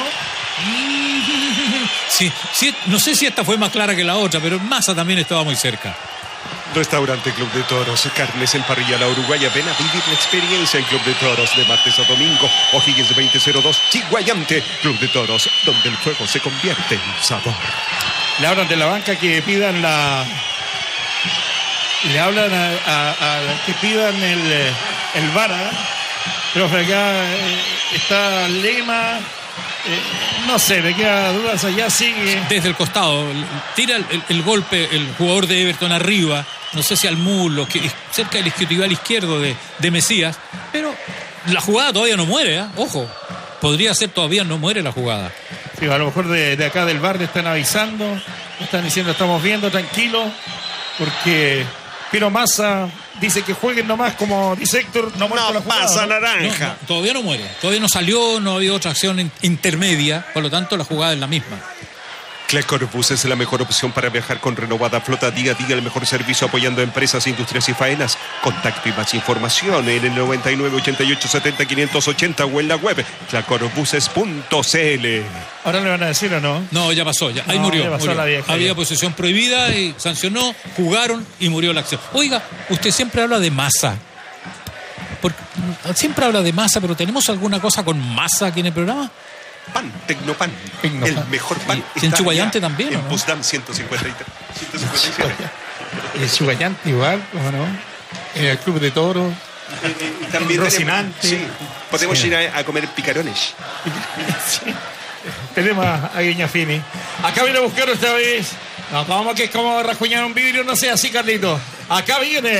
Sí, sí, no sé si esta fue más clara que la otra, pero Massa también estaba muy cerca. Restaurante Club de Toros, carnes en parrilla La Uruguaya. Ven a vivir la experiencia en Club de Toros de martes a domingo. O'Higgins veinte cero dos, Chiguayante. Club de Toros, donde el fuego se convierte en sabor. Le hablan de la banca que pidan la... Le hablan a, a, a que pidan el, el V A R, ¿eh? Pero acá eh, está Lema... Eh, no sé, me queda dudas, allá sigue. Desde el costado, tira el, el, el golpe el jugador de Everton arriba, no sé si al mulo, que, cerca del isquiotibial izquierdo de, de Mesías, pero la jugada todavía no muere, ¿eh? Ojo, podría ser todavía no muere la jugada. Sí, a lo mejor de, de acá del bar le están avisando, están diciendo estamos viendo, tranquilo, porque Pino Massa dice que jueguen nomás, como dice Héctor, no muere no la jugada. pasa ¿no? naranja. No, no, todavía no muere, todavía no salió, no había otra acción in- intermedia, por lo tanto la jugada es la misma. Clecorbus es la mejor opción para viajar con renovada flota día a día, el mejor servicio apoyando a empresas, industrias y faenas. Contacto y más información en el noventa y nueve, ochenta y ocho, setenta, quinientos ochenta o en la web clecorbuses punto c l. Ahora le van a decir o no. No, ya pasó, ya. Ahí No, murió. ya pasó murió. la vieja, Había ya. posesión prohibida y sancionó, jugaron y murió la acción. Oiga, usted siempre habla de Massa. Porque, siempre habla de Massa, pero ¿tenemos alguna cosa con Massa aquí en el programa? Pan, Tecnopan, Tecnopan. el mejor pan. ¿Y en Chuballante también, En o no? Potsdam ciento cincuenta y tres, ciento cincuenta y siete. El Chuballante igual, ¿cómo no? En el Club de Toros. Y también Rocinante. tenemos, sí, podemos Sí. ir a, a comer picarones. Sí. Tenemos a, a Guiñafini. Acá viene a buscar esta vez. No, como que es como rajuñar un vidrio, no sé, así, Carlito. Acá viene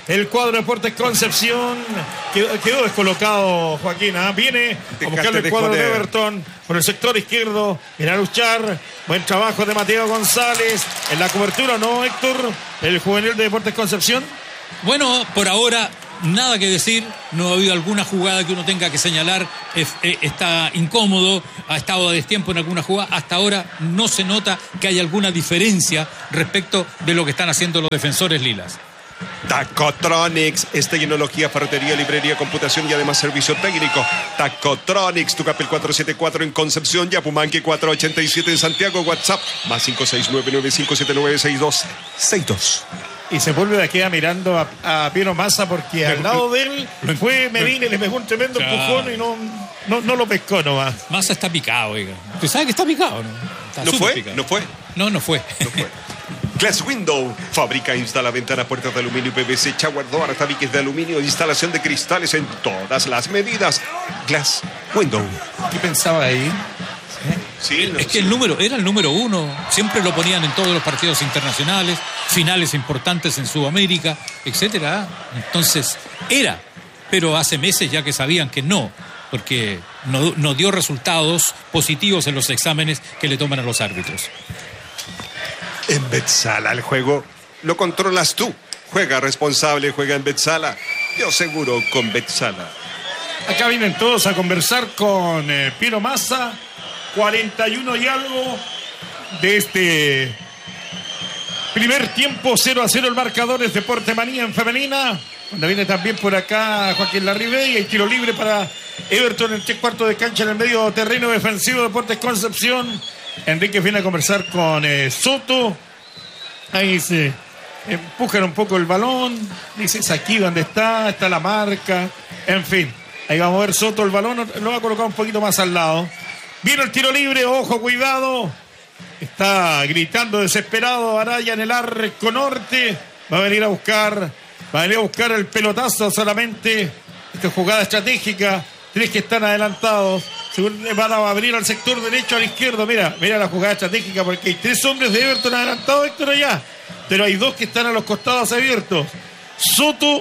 el cuadro de Deportes Concepción. Quedó, quedó descolocado Joaquín. ¿eh? Viene a buscarle el cuadro de Everton por el sector izquierdo. Viene a luchar. Buen trabajo de Mateo González. En la cobertura, ¿no, Héctor? El juvenil de Deportes Concepción. Bueno, por ahora nada que decir, no ha habido alguna jugada que uno tenga que señalar, es, es, está incómodo, ha estado a destiempo en alguna jugada, hasta ahora no se nota que haya alguna diferencia respecto de lo que están haciendo los defensores lilas. Tacotronics es tecnología, ferretería, librería, computación y además servicio técnico. Tacotronics, Tucapel cuatrocientos setenta y cuatro en Concepción, Yapumanque cuatrocientos ochenta y siete en Santiago, WhatsApp más cinco seis nueve nueve cinco siete nueve seis dos seis dos. Y se vuelve de aquí a mirando a, a Piero Massa porque al lado de él fue Medina y le pegó un tremendo claro. empujón y no, no, no lo pescó nomás. Massa está picado, oiga. ¿Usted sabe que está picado, no? Está ¿No fue? Picado. ¿No fue? No, no fue. No fue. Glass Window, fabrica e instala ventanas, puertas de aluminio y P V C, shower door, tabiques de aluminio, instalación de cristales en todas las medidas. Glass Window. ¿Qué pensaba ahí? Sí, no, es que sí. el número era el número uno, siempre lo ponían en todos los partidos internacionales, finales importantes en Sudamérica, etcétera. Entonces era, pero hace meses ya que sabían que no, porque no, no dio resultados positivos en los exámenes que le toman a los árbitros. En Betsala el juego lo controlas tú. Juega responsable, juega en Betsala. Yo seguro con Betsala. Acá vienen todos a conversar con eh, Piero Massa. cuarenta y uno y algo de este primer tiempo. Cero a cero el marcador es Deporte Manía en femenina. Donde viene también por acá Joaquín Larribey. Y hay tiro libre para Everton en tres cuartos de cancha en el medio terreno defensivo de Deportes Concepción. Enrique viene a conversar con eh, Soto. Ahí se empujan un poco el balón. Dice, es aquí donde está, está la marca. En fin, ahí vamos a ver Soto el balón. Lo va a colocar un poquito más al lado. Viene el tiro libre, ojo, cuidado. Está gritando desesperado Araya en el arco norte. Va a venir a buscar, va a venir a buscar el pelotazo solamente. Esta jugada estratégica. Tres que están adelantados. Van a abrir al sector derecho, al izquierdo. Mira, mira la jugada estratégica porque hay tres hombres de Everton adelantados, Héctor, allá. Pero hay dos que están a los costados abiertos. Soto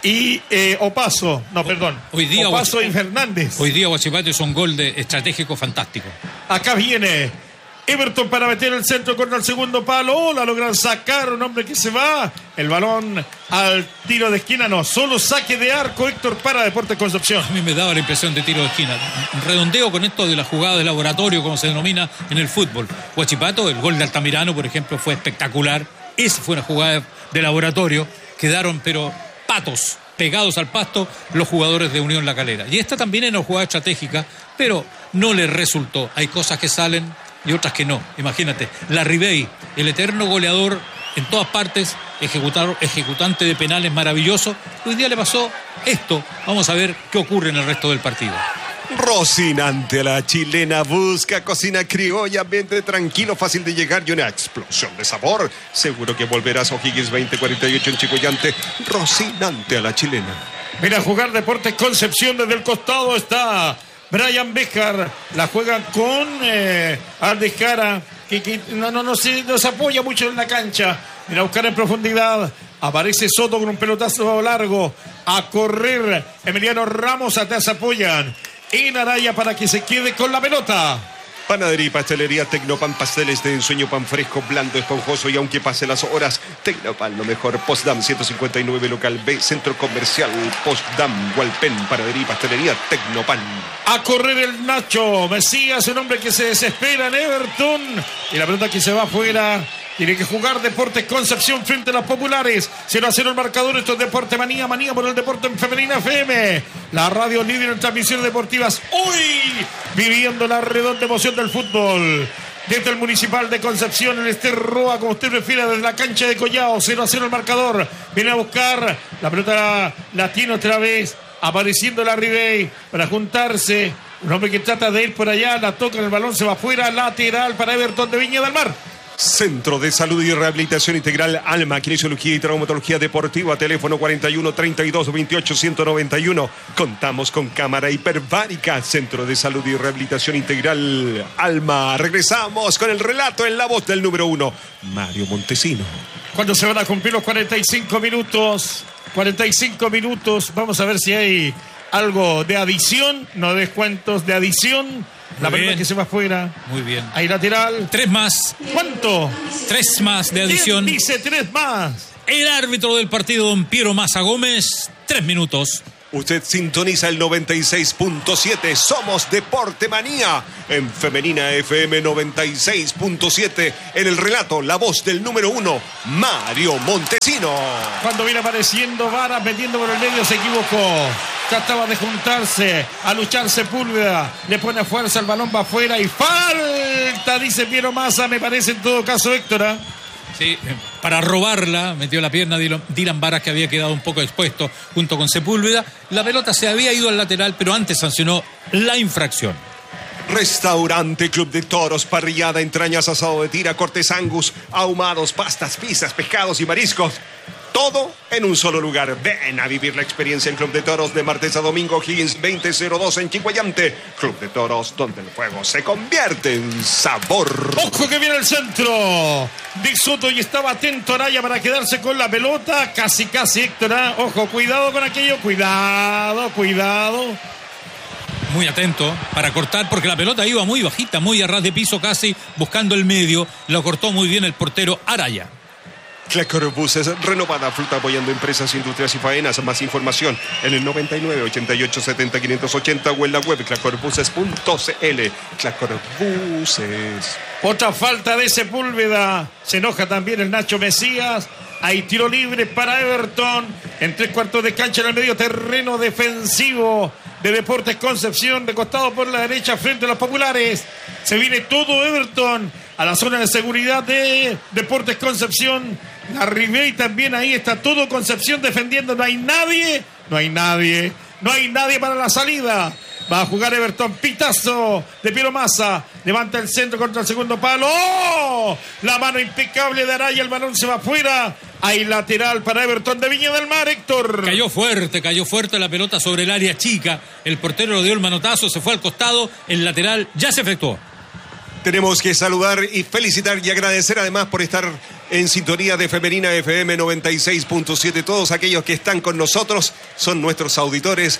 y eh, Opaso. No, perdón. Hoy día Opaso y Fernández. Hoy día Huachipato es un gol de estratégico fantástico. Acá viene Everton para meter el centro con el segundo palo. Oh, la logran sacar, un hombre que se va. El balón al tiro de esquina, no, solo saque de arco, Héctor, para Deportes Concepción. A mí me daba la impresión de tiro de esquina. Redondeo con esto de la jugada de laboratorio, como se denomina en el fútbol. Huachipato, el gol de Altamirano, por ejemplo, fue espectacular. Esa fue una jugada de laboratorio. Quedaron, pero patos, pegados al pasto los jugadores de Unión La Calera. Y esta también era una jugada estratégica, pero no le resultó. Hay cosas que salen y otras que no. Imagínate, Larribey, el eterno goleador en todas partes, ejecutador, ejecutante de penales maravilloso. Hoy día le pasó esto. Vamos a ver qué ocurre en el resto del partido. Rocinante a la chilena, busca cocina criolla, ambiente tranquilo, fácil de llegar y una explosión de sabor. Seguro que volverás a O'Higgins veinte cuarenta y ocho en Chicoyante. Rocinante a la chilena. Mira, jugar Deportes Concepción. Desde el costado está Brian Bejar. La juega con eh, Aldejara, que, que no, no, no, se, no se apoya mucho en la cancha. Mira, a buscar en profundidad. Aparece Soto con un pelotazo largo. A correr Emiliano Ramos, atrás se apoyan en Araya para que se quede con la pelota. Panadería y pastelería Tecnopan, pasteles de ensueño, pan fresco, blando, esponjoso y aunque pase las horas, Tecnopan, lo mejor. Postdam ciento cincuenta y nueve, local B, centro comercial Postdam, Hualpén, panadería y pastelería Tecnopan. A correr el Nacho Mesías, un hombre que se desespera en Everton. Y la pelota que se va afuera. Tiene que jugar Deportes Concepción frente a los populares. cero a cero el marcador. Esto es Deporte Manía. Manía por el deporte en femenina F M. La radio líder en transmisiones deportivas. Hoy viviendo la redonda emoción del fútbol. Desde el Municipal de Concepción, el Ester Roa, como usted prefiera, desde la cancha de Collao. cero a cero el marcador. Viene a buscar. La pelota la tiene otra vez. Apareciendo la Ribey para juntarse. Un hombre que trata de ir por allá. La toca en el balón. Se va afuera. Lateral para Everton de Viña del Mar. Centro de Salud y Rehabilitación Integral Alma, Kinesiología y Traumatología Deportiva, teléfono cuarenta y uno, treinta y dos, veintiocho, ciento noventa y uno. Contamos con cámara hiperbárica. Centro de Salud y Rehabilitación Integral Alma. Regresamos con el relato en la voz del número uno, Mario Montesino. Cuando se van a cumplir los cuarenta y cinco minutos cuarenta y cinco minutos. Vamos a ver si hay algo de adición. No descuentos de adición. La pelota que se va afuera. Muy bien. Hay lateral. Tres más. ¿Cuánto? Tres más de adición. ¿Quién dice tres más? El árbitro del partido, don Piero Massa Gómez. Tres minutos. Usted sintoniza el noventa y seis punto siete. Somos Deporte Manía. En Femenina F M noventa y seis punto siete. En el relato, la voz del número uno, Mario Montesino. Cuando viene apareciendo Vara, metiendo por el medio, se equivocó. Trataba de juntarse, a luchar Sepúlveda. Le pone fuerza, el balón va afuera y falta, dice Piero Massa. Me parece en todo caso, Héctor. ¿eh? Sí, para robarla, metió la pierna Dylan Varas, que había quedado un poco expuesto junto con Sepúlveda. La pelota se había ido al lateral, pero antes sancionó la infracción. Restaurante Club de Toros, parrillada, entrañas, asado de tira, cortes angus, ahumados, pastas, pizzas, pescados y mariscos. Todo en un solo lugar. Ven a vivir la experiencia en Club de Toros de martes a domingo, Higgins veinte cero dos en Chihuayante. Club de Toros, donde el juego se convierte en sabor. Ojo que viene el centro de Soto y estaba atento Araya para quedarse con la pelota. Casi, casi, Héctor. ¿eh? Ojo, cuidado con aquello. Cuidado, cuidado. Muy atento para cortar, porque la pelota iba muy bajita, muy a ras de piso casi, buscando el medio. Lo cortó muy bien el portero Araya. Clacor Buses, renovada fruta apoyando empresas, industrias y faenas. Más información en el noventa y nueve, ochenta y ocho, setenta, quinientos ochenta o en la web clacor buses punto c l. Clacor Buses. Otra falta de Sepúlveda. Se enoja también el Nacho Mesías. Hay tiro libre para Everton. En tres cuartos de cancha en el medio terreno defensivo de Deportes Concepción. De costado por la derecha frente a los populares. Se viene todo Everton a la zona de seguridad de Deportes Concepción. Arribé y también ahí está todo Concepción defendiendo. No hay nadie, no hay nadie, no hay nadie para la salida. Va a jugar Everton, pitazo de Piero Massa. Levanta el centro contra el segundo palo. ¡Oh! La mano impecable de Araya, el balón se va afuera. Hay lateral para Everton de Viña del Mar, Héctor. Cayó fuerte, cayó fuerte la pelota sobre el área chica. El portero lo dio el manotazo, se fue al costado. El lateral ya se efectuó. Tenemos que saludar y felicitar y agradecer además por estar en sintonía de Femenina F M noventa y seis punto siete. Todos aquellos que están con nosotros son nuestros auditores.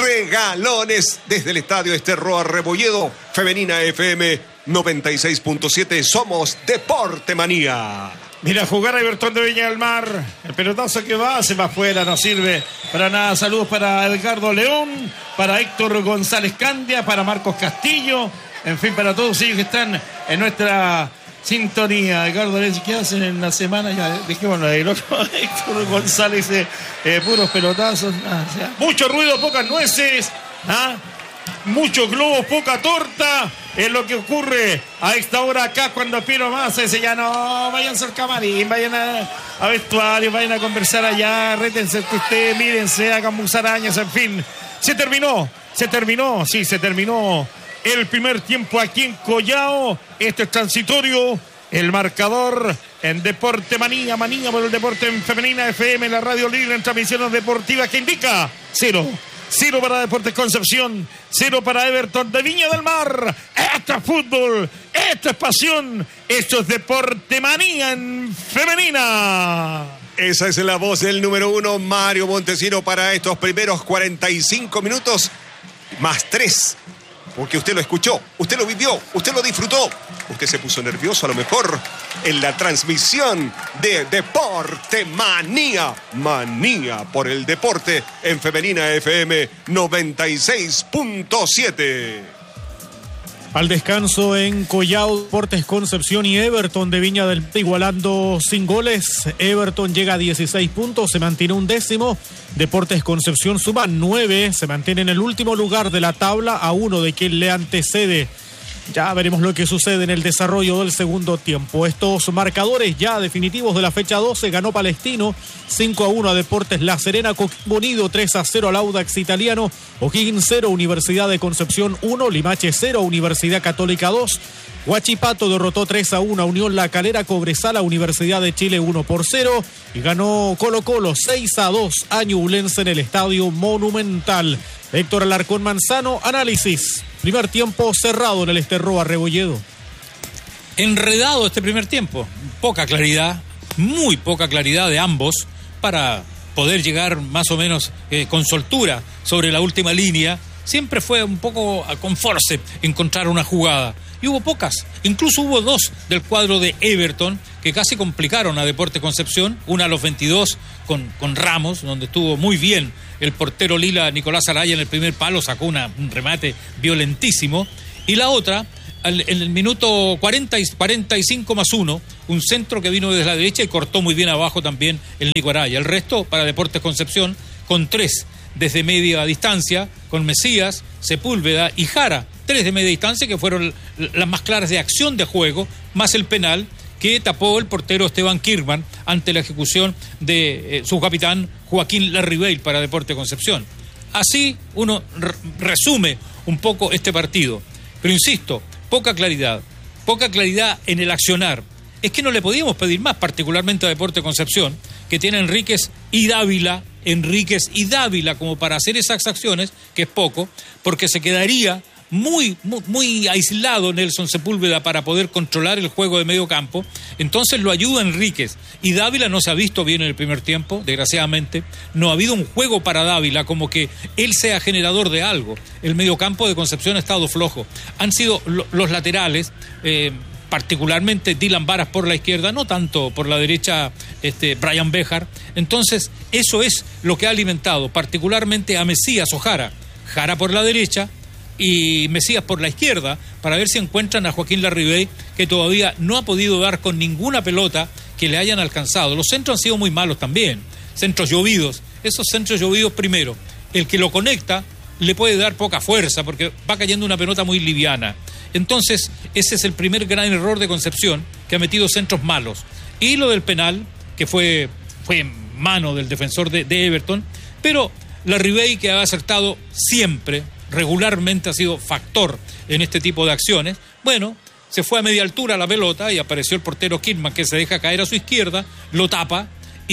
Regalones desde el estadio Esterroa Rebolledo. Femenina F M noventa y seis punto siete. Somos Deporte Manía. Mira, jugar a Everton de Viña del Mar. El pelotazo que va, se va afuera, no sirve para nada. Saludos para Edgardo León, para Héctor González Candia, para Marcos Castillo. En fin, para todos ellos que están en nuestra sintonía. Edgardo León, ¿qué hacen en la semana? Ya, dejémoslo ahí. Héctor González, eh, eh, puros pelotazos. Ah, o sea, mucho ruido, pocas nueces. ¿Ah? Muchos globos, poca torta. Es lo que ocurre a esta hora acá cuando Piero Massa dice ya no, váyanse al camarín, vayan a, a vestuario, vayan a conversar allá, rétense que ustedes, mírense, hagan musarañas, en fin. Se terminó, se terminó, sí, se terminó el primer tiempo aquí en Collao. Esto es transitorio. El marcador en Deporte Manía, Manía por el deporte en Femenina F M, la radio libre en transmisiones deportivas que indica cero. Cero para Deportes Concepción, cero para Everton de Viña del Mar. Esto es fútbol, esto es pasión, esto es Deporte Manía en Femenina. Esa es la voz del número uno, Mario Montesino, para estos primeros cuarenta y cinco minutos, más tres. Porque usted lo escuchó, usted lo vivió, usted lo disfrutó. Usted se puso nervioso a lo mejor en la transmisión de Deporte Manía. Manía por el deporte en Femenina F M noventa y seis punto siete. Al descanso en Collao, Deportes Concepción y Everton de Viña del Mar igualando sin goles. Everton llega a dieciséis puntos, se mantiene un décimo. Deportes Concepción suma nueve, se mantiene en el último lugar de la tabla a uno de quien le antecede. Ya veremos lo que sucede en el desarrollo del segundo tiempo. Estos marcadores ya definitivos de la fecha doce: ganó Palestino cinco a uno a Deportes La Serena, Coquimbo Unido tres a cero al Audax Italiano, O'Higgins cero, Universidad de Concepción uno, Limache cero, Universidad Católica dos, Huachipato derrotó tres a uno a Unión La Calera, Cobresala, Universidad de Chile uno por cero y ganó Colo Colo seis a dos a Ñublense en el Estadio Monumental. Héctor Alarcón Manzano, análisis. Primer tiempo cerrado en el Esterroa Rebolledo. Enredado este primer tiempo. Poca claridad, muy poca claridad de ambos para poder llegar más o menos eh, con soltura sobre la última línea, siempre fue un poco con force encontrar una jugada. Y hubo pocas, incluso hubo dos del cuadro de Everton que casi complicaron a Deportes Concepción, una a los veintidós con, con Ramos, donde estuvo muy bien el portero lila Nicolás Araya en el primer palo, sacó una, un remate violentísimo, y la otra al, en el minuto cuarenta y, cuarenta y cinco más uno, un centro que vino desde la derecha y cortó muy bien abajo también el Nico Araya. El resto para Deportes Concepción con tres desde media distancia, con Mesías, Sepúlveda y Jara, tres de media distancia que fueron las más claras de acción de juego, más el penal que tapó el portero Esteban Kirkman ante la ejecución de eh, su capitán Joaquín Larribey para Deportes Concepción. Así uno r- resume un poco este partido, pero insisto, poca claridad, poca claridad en el accionar. Es que no le podíamos pedir más, particularmente a Deportes Concepción, que tiene Enríquez y Dávila, Enríquez y Dávila como para hacer esas acciones, que es poco, porque se quedaría muy, muy, muy aislado Nelson Sepúlveda para poder controlar el juego de medio campo. Entonces lo ayuda Enríquez, y Dávila no se ha visto bien en el primer tiempo, desgraciadamente. No ha habido un juego para Dávila, como que él sea generador de algo. El medio campo de Concepción ha estado flojo. Han sido lo, los laterales, eh, particularmente Dylan Varas por la izquierda, no tanto por la derecha este, Brian Béjar. Entonces eso es lo que ha alimentado particularmente a Mesías o Jara. Jara por la derecha y Mesías por la izquierda, para ver si encuentran a Joaquín Larribey, que todavía no ha podido dar con ninguna pelota que le hayan alcanzado. Los centros han sido muy malos también, centros llovidos. Esos centros llovidos, primero, el que lo conecta le puede dar poca fuerza porque va cayendo una pelota muy liviana. Entonces ese es el primer gran error de Concepción, que ha metido centros malos. Y lo del penal, que fue, fue en mano del defensor de, de Everton, pero Larribey, que ha acertado siempre, regularmente ha sido factor en este tipo de acciones, bueno, se fue a media altura la pelota y apareció el portero Kirkman, que se deja caer a su izquierda, lo tapa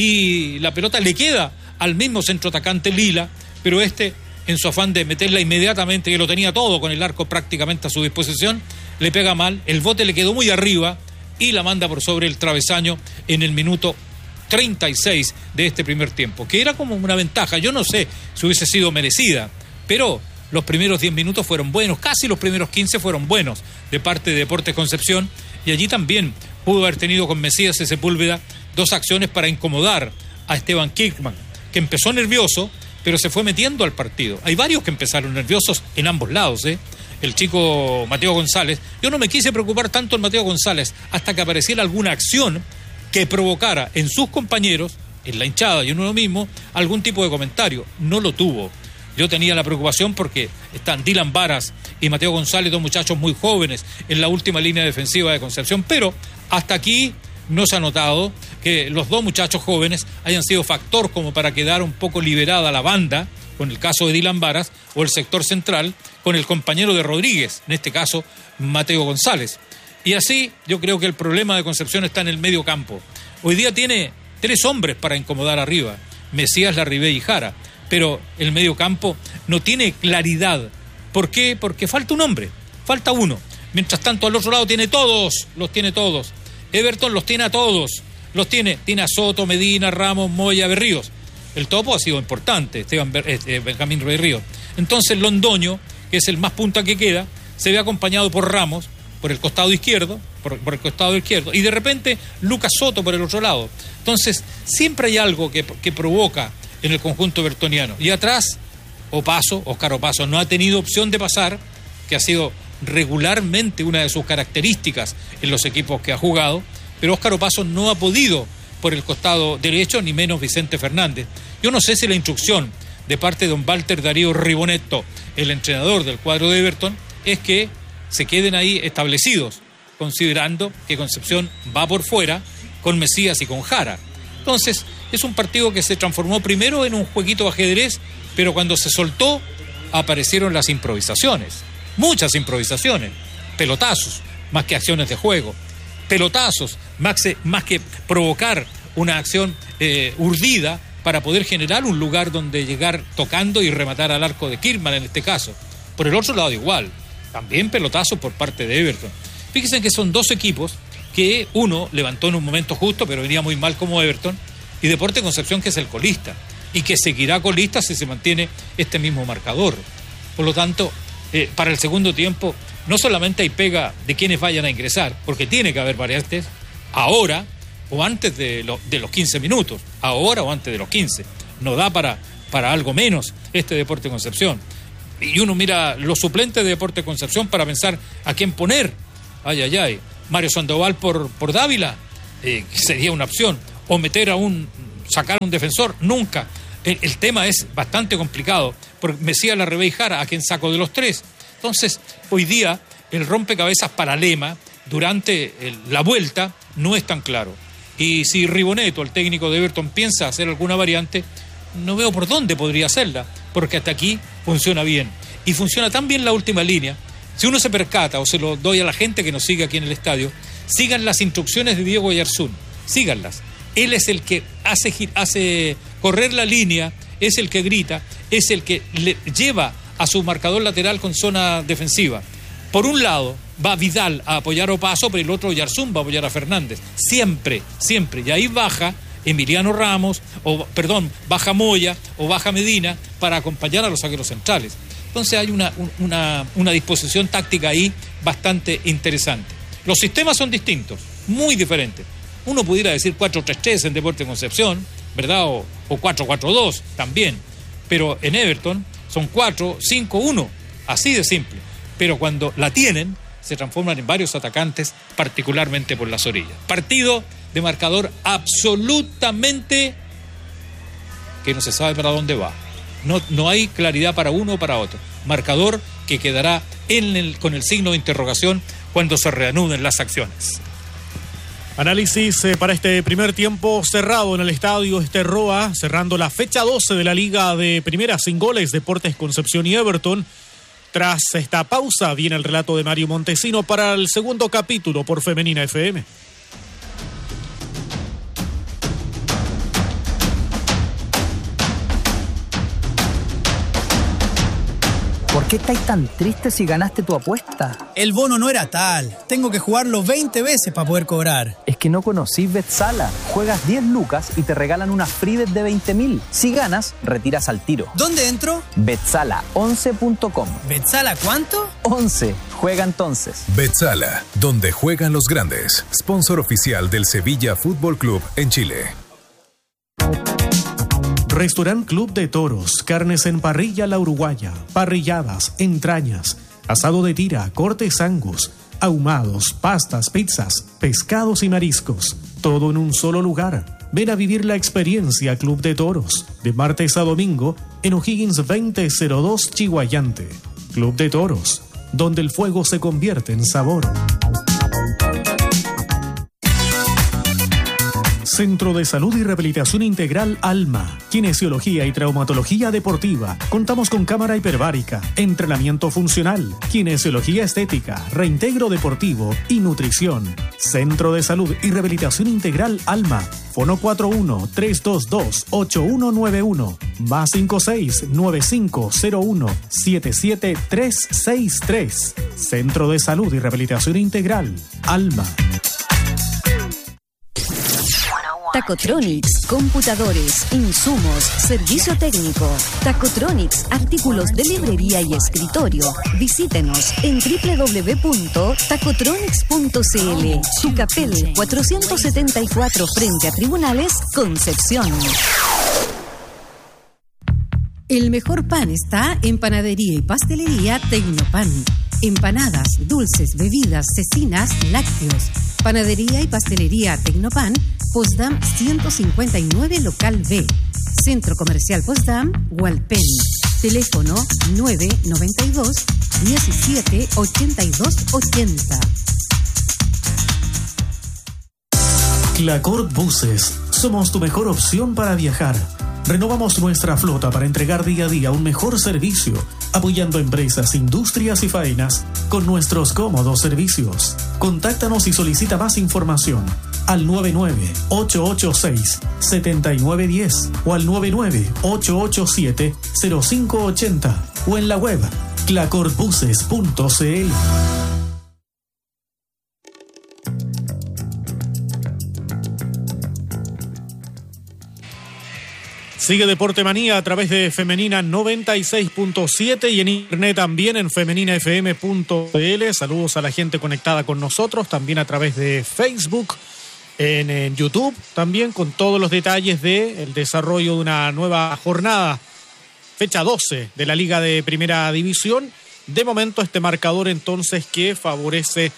y la pelota le queda al mismo centro atacante Lila, pero este, en su afán de meterla inmediatamente, que lo tenía todo con el arco prácticamente a su disposición, le pega mal, el bote le quedó muy arriba y la manda por sobre el travesaño en el minuto treinta y seis de este primer tiempo, que era como una ventaja. Yo no sé si hubiese sido merecida, pero los primeros diez minutos fueron buenos, casi los primeros quince fueron buenos de parte de Deportes Concepción, y allí también pudo haber tenido con Mesías y Sepúlveda dos acciones para incomodar a Esteban Kirkman, que empezó nervioso, pero se fue metiendo al partido. Hay varios que empezaron nerviosos en ambos lados, ¿eh? El chico Mateo González, yo no me quise preocupar tanto en Mateo González hasta que apareciera alguna acción que provocara en sus compañeros, en la hinchada y en uno mismo, algún tipo de comentario. No lo tuvo. Yo tenía la preocupación porque están Dylan Varas y Mateo González, dos muchachos muy jóvenes en la última línea defensiva de Concepción, pero hasta aquí no se ha notado que los dos muchachos jóvenes hayan sido factor como para quedar un poco liberada la banda, con el caso de Dylan Varas, o el sector central, con el compañero de Rodríguez, en este caso Mateo González. Y así yo creo que el problema de Concepción está en el medio campo. Hoy día tiene tres hombres para incomodar arriba, Mesías, Larribey y Jara, pero el medio campo no tiene claridad. ¿Por qué? Porque falta un hombre, falta uno. Mientras tanto al otro lado tiene todos, los tiene todos. Everton los tiene a todos, los tiene, tiene a Soto, Medina, Ramos, Moya, Berríos. El topo ha sido importante, Esteban Ber, eh, Benjamín Berríos. Entonces Londoño, que es el más punta que queda, se ve acompañado por Ramos, por el costado izquierdo, por, por el costado izquierdo, y de repente Lucas Soto por el otro lado. Entonces siempre hay algo que, que provoca en el conjunto bertoniano. Y atrás, Opaso, Óscar Opaso, no ha tenido opción de pasar, que ha sido regularmente una de sus características en los equipos que ha jugado, pero Óscar Opaso no ha podido por el costado derecho, ni menos Vicente Fernández. Yo no sé si la instrucción de parte de don Walter Darío Ribonetto, el entrenador del cuadro de Everton, es que se queden ahí establecidos, considerando que Concepción va por fuera con Mesías y con Jara. Entonces, es un partido que se transformó primero en un jueguito de ajedrez, pero cuando se soltó, aparecieron las improvisaciones. Muchas improvisaciones. Pelotazos, más que acciones de juego. Pelotazos, más que, más que provocar una acción eh, urdida para poder generar un lugar donde llegar tocando y rematar al arco de Kirkman en este caso. Por el otro lado igual, también pelotazos por parte de Everton. Fíjense que son dos equipos que uno levantó en un momento justo, pero venía muy mal como Everton, y Deportes Concepción, que es el colista. y que seguirá colista si se mantiene este mismo marcador. Por lo tanto, eh, para el segundo tiempo no solamente hay pega de quienes vayan a ingresar, porque tiene que haber variantes ahora o antes de, lo, de los quince minutos, ahora o antes de los quince. No da para, para algo menos este Deportes Concepción. Y uno mira los suplentes de Deportes Concepción para pensar a quién poner. Ay, ay, ay. Mario Sandoval por, por Dávila, eh, sería una opción. O meter a un, sacar a un defensor, nunca. El, el tema es bastante complicado, porque Mesías Larribey y Jara, ¿a quién saco de los tres? Entonces, hoy día, el rompecabezas para Lema, durante el, la vuelta, no es tan claro. Y si Riboneto, el técnico de Everton, piensa hacer alguna variante, no veo por dónde podría hacerla, porque hasta aquí funciona bien. Y funciona tan bien la última línea. Si uno se percata, o se lo doy a la gente que nos sigue aquí en el estadio, sigan las instrucciones de Diego Oyarzún, síganlas. Él es el que hace, hace correr la línea, es el que grita, es el que le lleva a su marcador lateral con zona defensiva. Por un lado va Vidal a apoyar a Opaso, pero el otro Oyarzún va a apoyar a Fernández. Siempre, siempre. Y ahí baja Emiliano Ramos, o perdón, baja Moya o baja Medina para acompañar a los zagueros centrales. Entonces hay una, una, una disposición táctica ahí bastante interesante. Los sistemas son distintos, muy diferentes. Uno pudiera decir cuatro tres tres en Deportes Concepción, ¿verdad? O, o cuatro cuatro dos también. Pero en Everton son cuatro cinco uno, así de simple. Pero cuando la tienen, se transforman en varios atacantes, particularmente por las orillas. Partido de marcador absolutamente que no se sabe para dónde va. No, no hay claridad para uno o para otro. Marcador que quedará en el, con el signo de interrogación cuando se reanuden las acciones. Análisis eh, para este primer tiempo cerrado en el estadio Esterroa, cerrando la fecha doce de la Liga de Primera sin goles, Deportes Concepción y Everton. Tras esta pausa viene el relato de Mario Montesino para el segundo capítulo por Femenina F M. ¿Por qué estáis tan tristes si ganaste tu apuesta? El bono no era tal. Tengo que jugarlo veinte veces para poder cobrar. Es que no conocís Betsala. Juegas diez lucas y te regalan una free bet de veinte mil. Si ganas, retiras al tiro. ¿Dónde entro? Betsala once punto com. ¿Betsala cuánto? once. Juega entonces. Betsala, donde juegan los grandes. Sponsor oficial del Sevilla Fútbol Club en Chile. Restaurant Club de Toros, carnes en parrilla la uruguaya, parrilladas, entrañas, asado de tira, cortes angus, ahumados, pastas, pizzas, pescados y mariscos. Todo en un solo lugar. Ven a vivir la experiencia Club de Toros, de martes a domingo, en O'Higgins veinte cero dos Chihuayante. Club de Toros, donde el fuego se convierte en sabor. Centro de Salud y Rehabilitación Integral Alma, Kinesiología y Traumatología Deportiva. Contamos con cámara hiperbárica, entrenamiento funcional, kinesiología estética, reintegro deportivo y nutrición. Centro de Salud y Rehabilitación Integral Alma. Fono cuatro uno tres dos dos ocho uno nueve uno, más cinco seis nueve cinco cero uno siete siete tres seis tres. Centro de Salud y Rehabilitación Integral Alma. Tacotronics, computadores, insumos, servicio técnico. Tacotronics, artículos de librería y escritorio. Visítenos en doble u doble u doble u punto tacotronics punto c l. Tucapel cuatrocientos setenta y cuatro frente a Tribunales, Concepción. El mejor pan está en Panadería y Pastelería Tecnopan. Empanadas, dulces, bebidas, cecinas, lácteos. Panadería y Pastelería Tecnopan, Postdam ciento cincuenta y nueve, Local B. Centro Comercial Postdam, Hualpén. Teléfono nueve noventa y dos, diecisiete, ochenta y dos, ochenta. Clacor Buses. Somos tu mejor opción para viajar. Renovamos nuestra flota para entregar día a día un mejor servicio, apoyando empresas, industrias y faenas con nuestros cómodos servicios. Contáctanos y solicita más información al nueve nueve ocho ocho seis siete nueve uno cero o al nueve nueve ocho ocho siete cero cinco ocho cero o en la web clacorbuses punto c l. Sigue Deporte Manía a través de Femenina noventa y seis punto siete y en internet también en femenina f m punto p l. Saludos a la gente conectada con nosotros, también a través de Facebook, en, en YouTube, también con todos los detalles del desarrollo de una nueva jornada, fecha doce de la Liga de Primera División. De momento este marcador entonces que favorece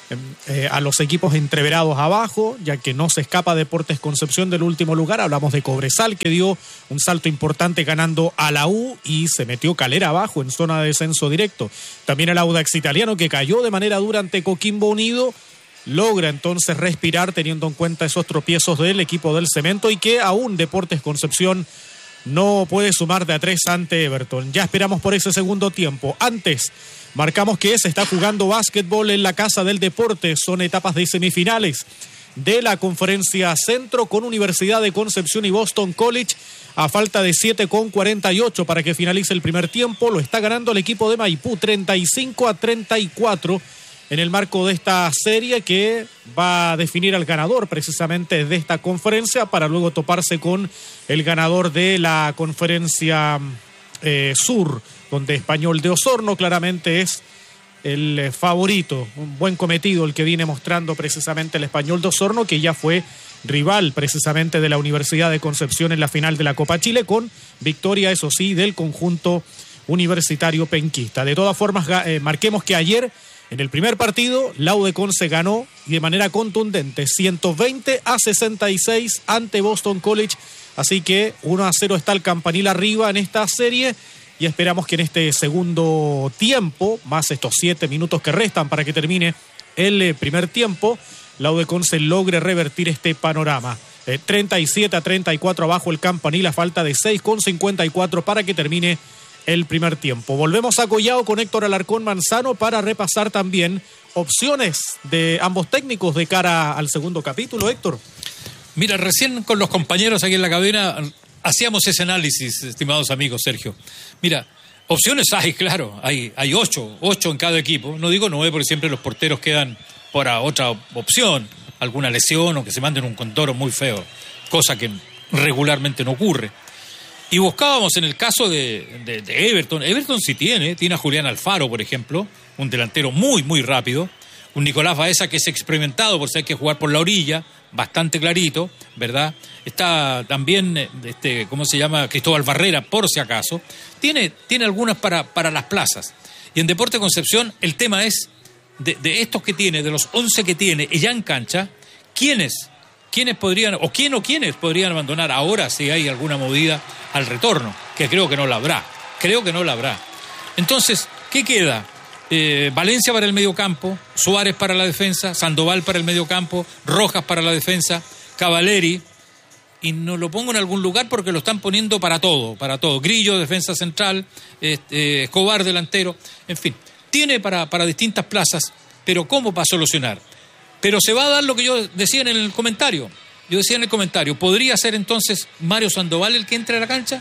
Eh, a los equipos entreverados abajo, ya que no se escapa Deportes Concepción del último lugar. Hablamos de Cobresal, que dio un salto importante ganando a la U y se metió Calera abajo en zona de descenso directo. También el Audax Italiano, que cayó de manera dura ante Coquimbo Unido, logra entonces respirar teniendo en cuenta esos tropiezos del equipo del Cemento, y que aún Deportes Concepción no puede sumar de a tres ante Everton. Ya esperamos por ese segundo tiempo. Antes, marcamos que se está jugando básquetbol en la Casa del Deporte. Son etapas de semifinales de la Conferencia Centro con Universidad de Concepción y Boston College. A falta de siete con cuarenta y ocho para que finalice el primer tiempo, lo está ganando el equipo de Maipú treinta y cinco a treinta y cuatro en el marco de esta serie que va a definir al ganador precisamente de esta conferencia, para luego toparse con el ganador de la Conferencia eh, Sur, donde Español de Osorno claramente es el favorito. Un buen cometido el que viene mostrando precisamente el Español de Osorno, que ya fue rival precisamente de la Universidad de Concepción en la final de la Copa Chile, con victoria, eso sí, del conjunto universitario penquista. De todas formas, eh, marquemos que ayer en el primer partido la U de Conce ganó y de manera contundente ciento veinte a sesenta y seis ante Boston College, así que uno a cero está el Campanil arriba en esta serie. Y esperamos que en este segundo tiempo, más estos siete minutos que restan para que termine el primer tiempo, la U de Conce logre revertir este panorama. Eh, treinta y siete a treinta y cuatro abajo el Campanil, a falta de seis con cincuenta y cuatro para que termine el primer tiempo. Volvemos a Collao con Héctor Alarcón Manzano para repasar también opciones de ambos técnicos de cara al segundo capítulo. Héctor. Mira, recién con los compañeros aquí en la cabina hacíamos ese análisis, estimados amigos, Sergio. Mira, opciones hay, claro, hay, hay ocho, ocho en cada equipo. No digo nueve porque siempre los porteros quedan para otra opción, alguna lesión o que se manden un condoro muy feo, cosa que regularmente no ocurre. Y buscábamos en el caso de, de, de Everton. Everton sí tiene, tiene a Julián Alfaro, por ejemplo, un delantero muy, muy rápido. Un Nicolás Baeza que es experimentado por si hay que jugar por la orilla, bastante clarito, ¿verdad? Está también, este, ¿cómo se llama? Cristóbal Barrera, por si acaso. Tiene, tiene algunas para, para las plazas. Y en Deporte Concepción el tema es, de, de estos que tiene, de los once que tiene ya en cancha, ¿quiénes? ¿Quiénes podrían, o quién o quiénes podrían abandonar ahora si hay alguna movida al retorno? Que creo que no la habrá. Creo que no la habrá. Entonces, ¿qué queda? Eh, Valencia para el mediocampo, Suárez para la defensa, Sandoval para el mediocampo, Rojas para la defensa, Cavaleri, y no lo pongo en algún lugar porque lo están poniendo para todo, para todo. Grillo, defensa central, este, Escobar, delantero, en fin. Tiene para, para distintas plazas, pero ¿cómo va a solucionar? Pero se va a dar lo que yo decía en el comentario. Yo decía en el comentario, ¿podría ser entonces Mario Sandoval el que entre a la cancha?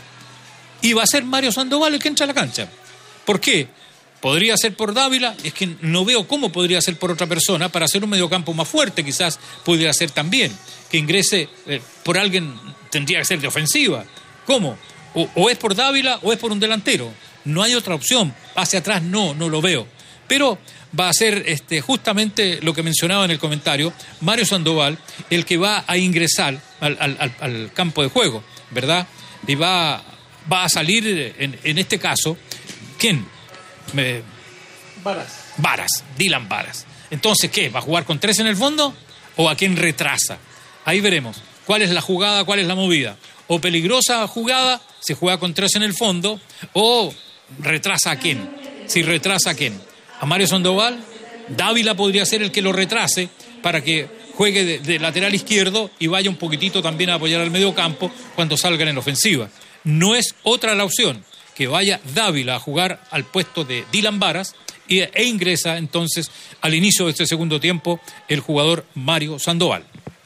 Y va a ser Mario Sandoval el que entra a la cancha. ¿Por qué? Podría ser por Dávila, es que no veo cómo podría ser por otra persona para hacer un mediocampo más fuerte, quizás pudiera ser también, que ingrese eh, por alguien, tendría que ser de ofensiva. ¿Cómo? O, o es por Dávila o es por un delantero. No hay otra opción. Hacia atrás no, no lo veo. Pero va a ser este, justamente lo que mencionaba en el comentario, Mario Sandoval, el que va a ingresar al, al, al, al campo de juego, ¿verdad? Y va, va a salir, en, en este caso, ¿quién? Me... Varas. Varas, Dylan Varas. Entonces, ¿qué? ¿Va a jugar con tres en el fondo? ¿O a quién retrasa? Ahí veremos cuál es la jugada, cuál es la movida. O peligrosa jugada, se juega con tres en el fondo, o retrasa a quién. Si retrasa a quién. A Mario Sandoval, Dávila podría ser el que lo retrase para que juegue de, de lateral izquierdo y vaya un poquitito también a apoyar al medio campo cuando salgan en ofensiva. No es otra la opción, que vaya Dávila a jugar al puesto de Dylan Varas y, e ingresa entonces al inicio de este segundo tiempo el jugador Mario Sandoval.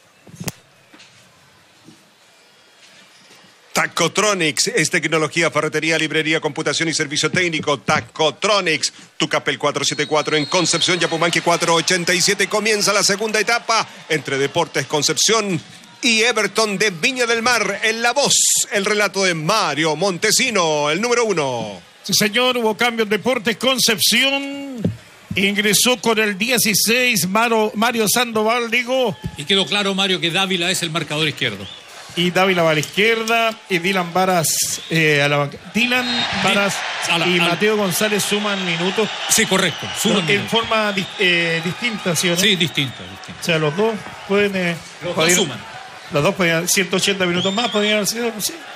Tacotronics es tecnología, ferretería, librería, computación y servicio técnico. Tacotronics, Tucapel cuatrocientos setenta y cuatro en Concepción, Yapumanque cuatrocientos ochenta y siete. Comienza la segunda etapa entre Deportes Concepción y Everton de Viña del Mar. En la voz, el relato de Mario Montesino, el número uno. Sí, señor, hubo cambios en Deportes Concepción. Ingresó con el dieciséis Mario, Mario Sandoval, digo. Y quedó claro, Mario, que Dávila es el marcador izquierdo. Y Dávila va a la izquierda. Y Dylan Varas eh, a la banca. Dylan Varas a la, y a la... Mateo González suman minutos. Sí, correcto. Suman en minutos. forma eh, distinta, ¿sí o no? Sí, distinta, distinta. O sea, los dos pueden. Eh, los pueden, dos suman. Los dos podían ciento ochenta minutos más, podían haber sido, sí.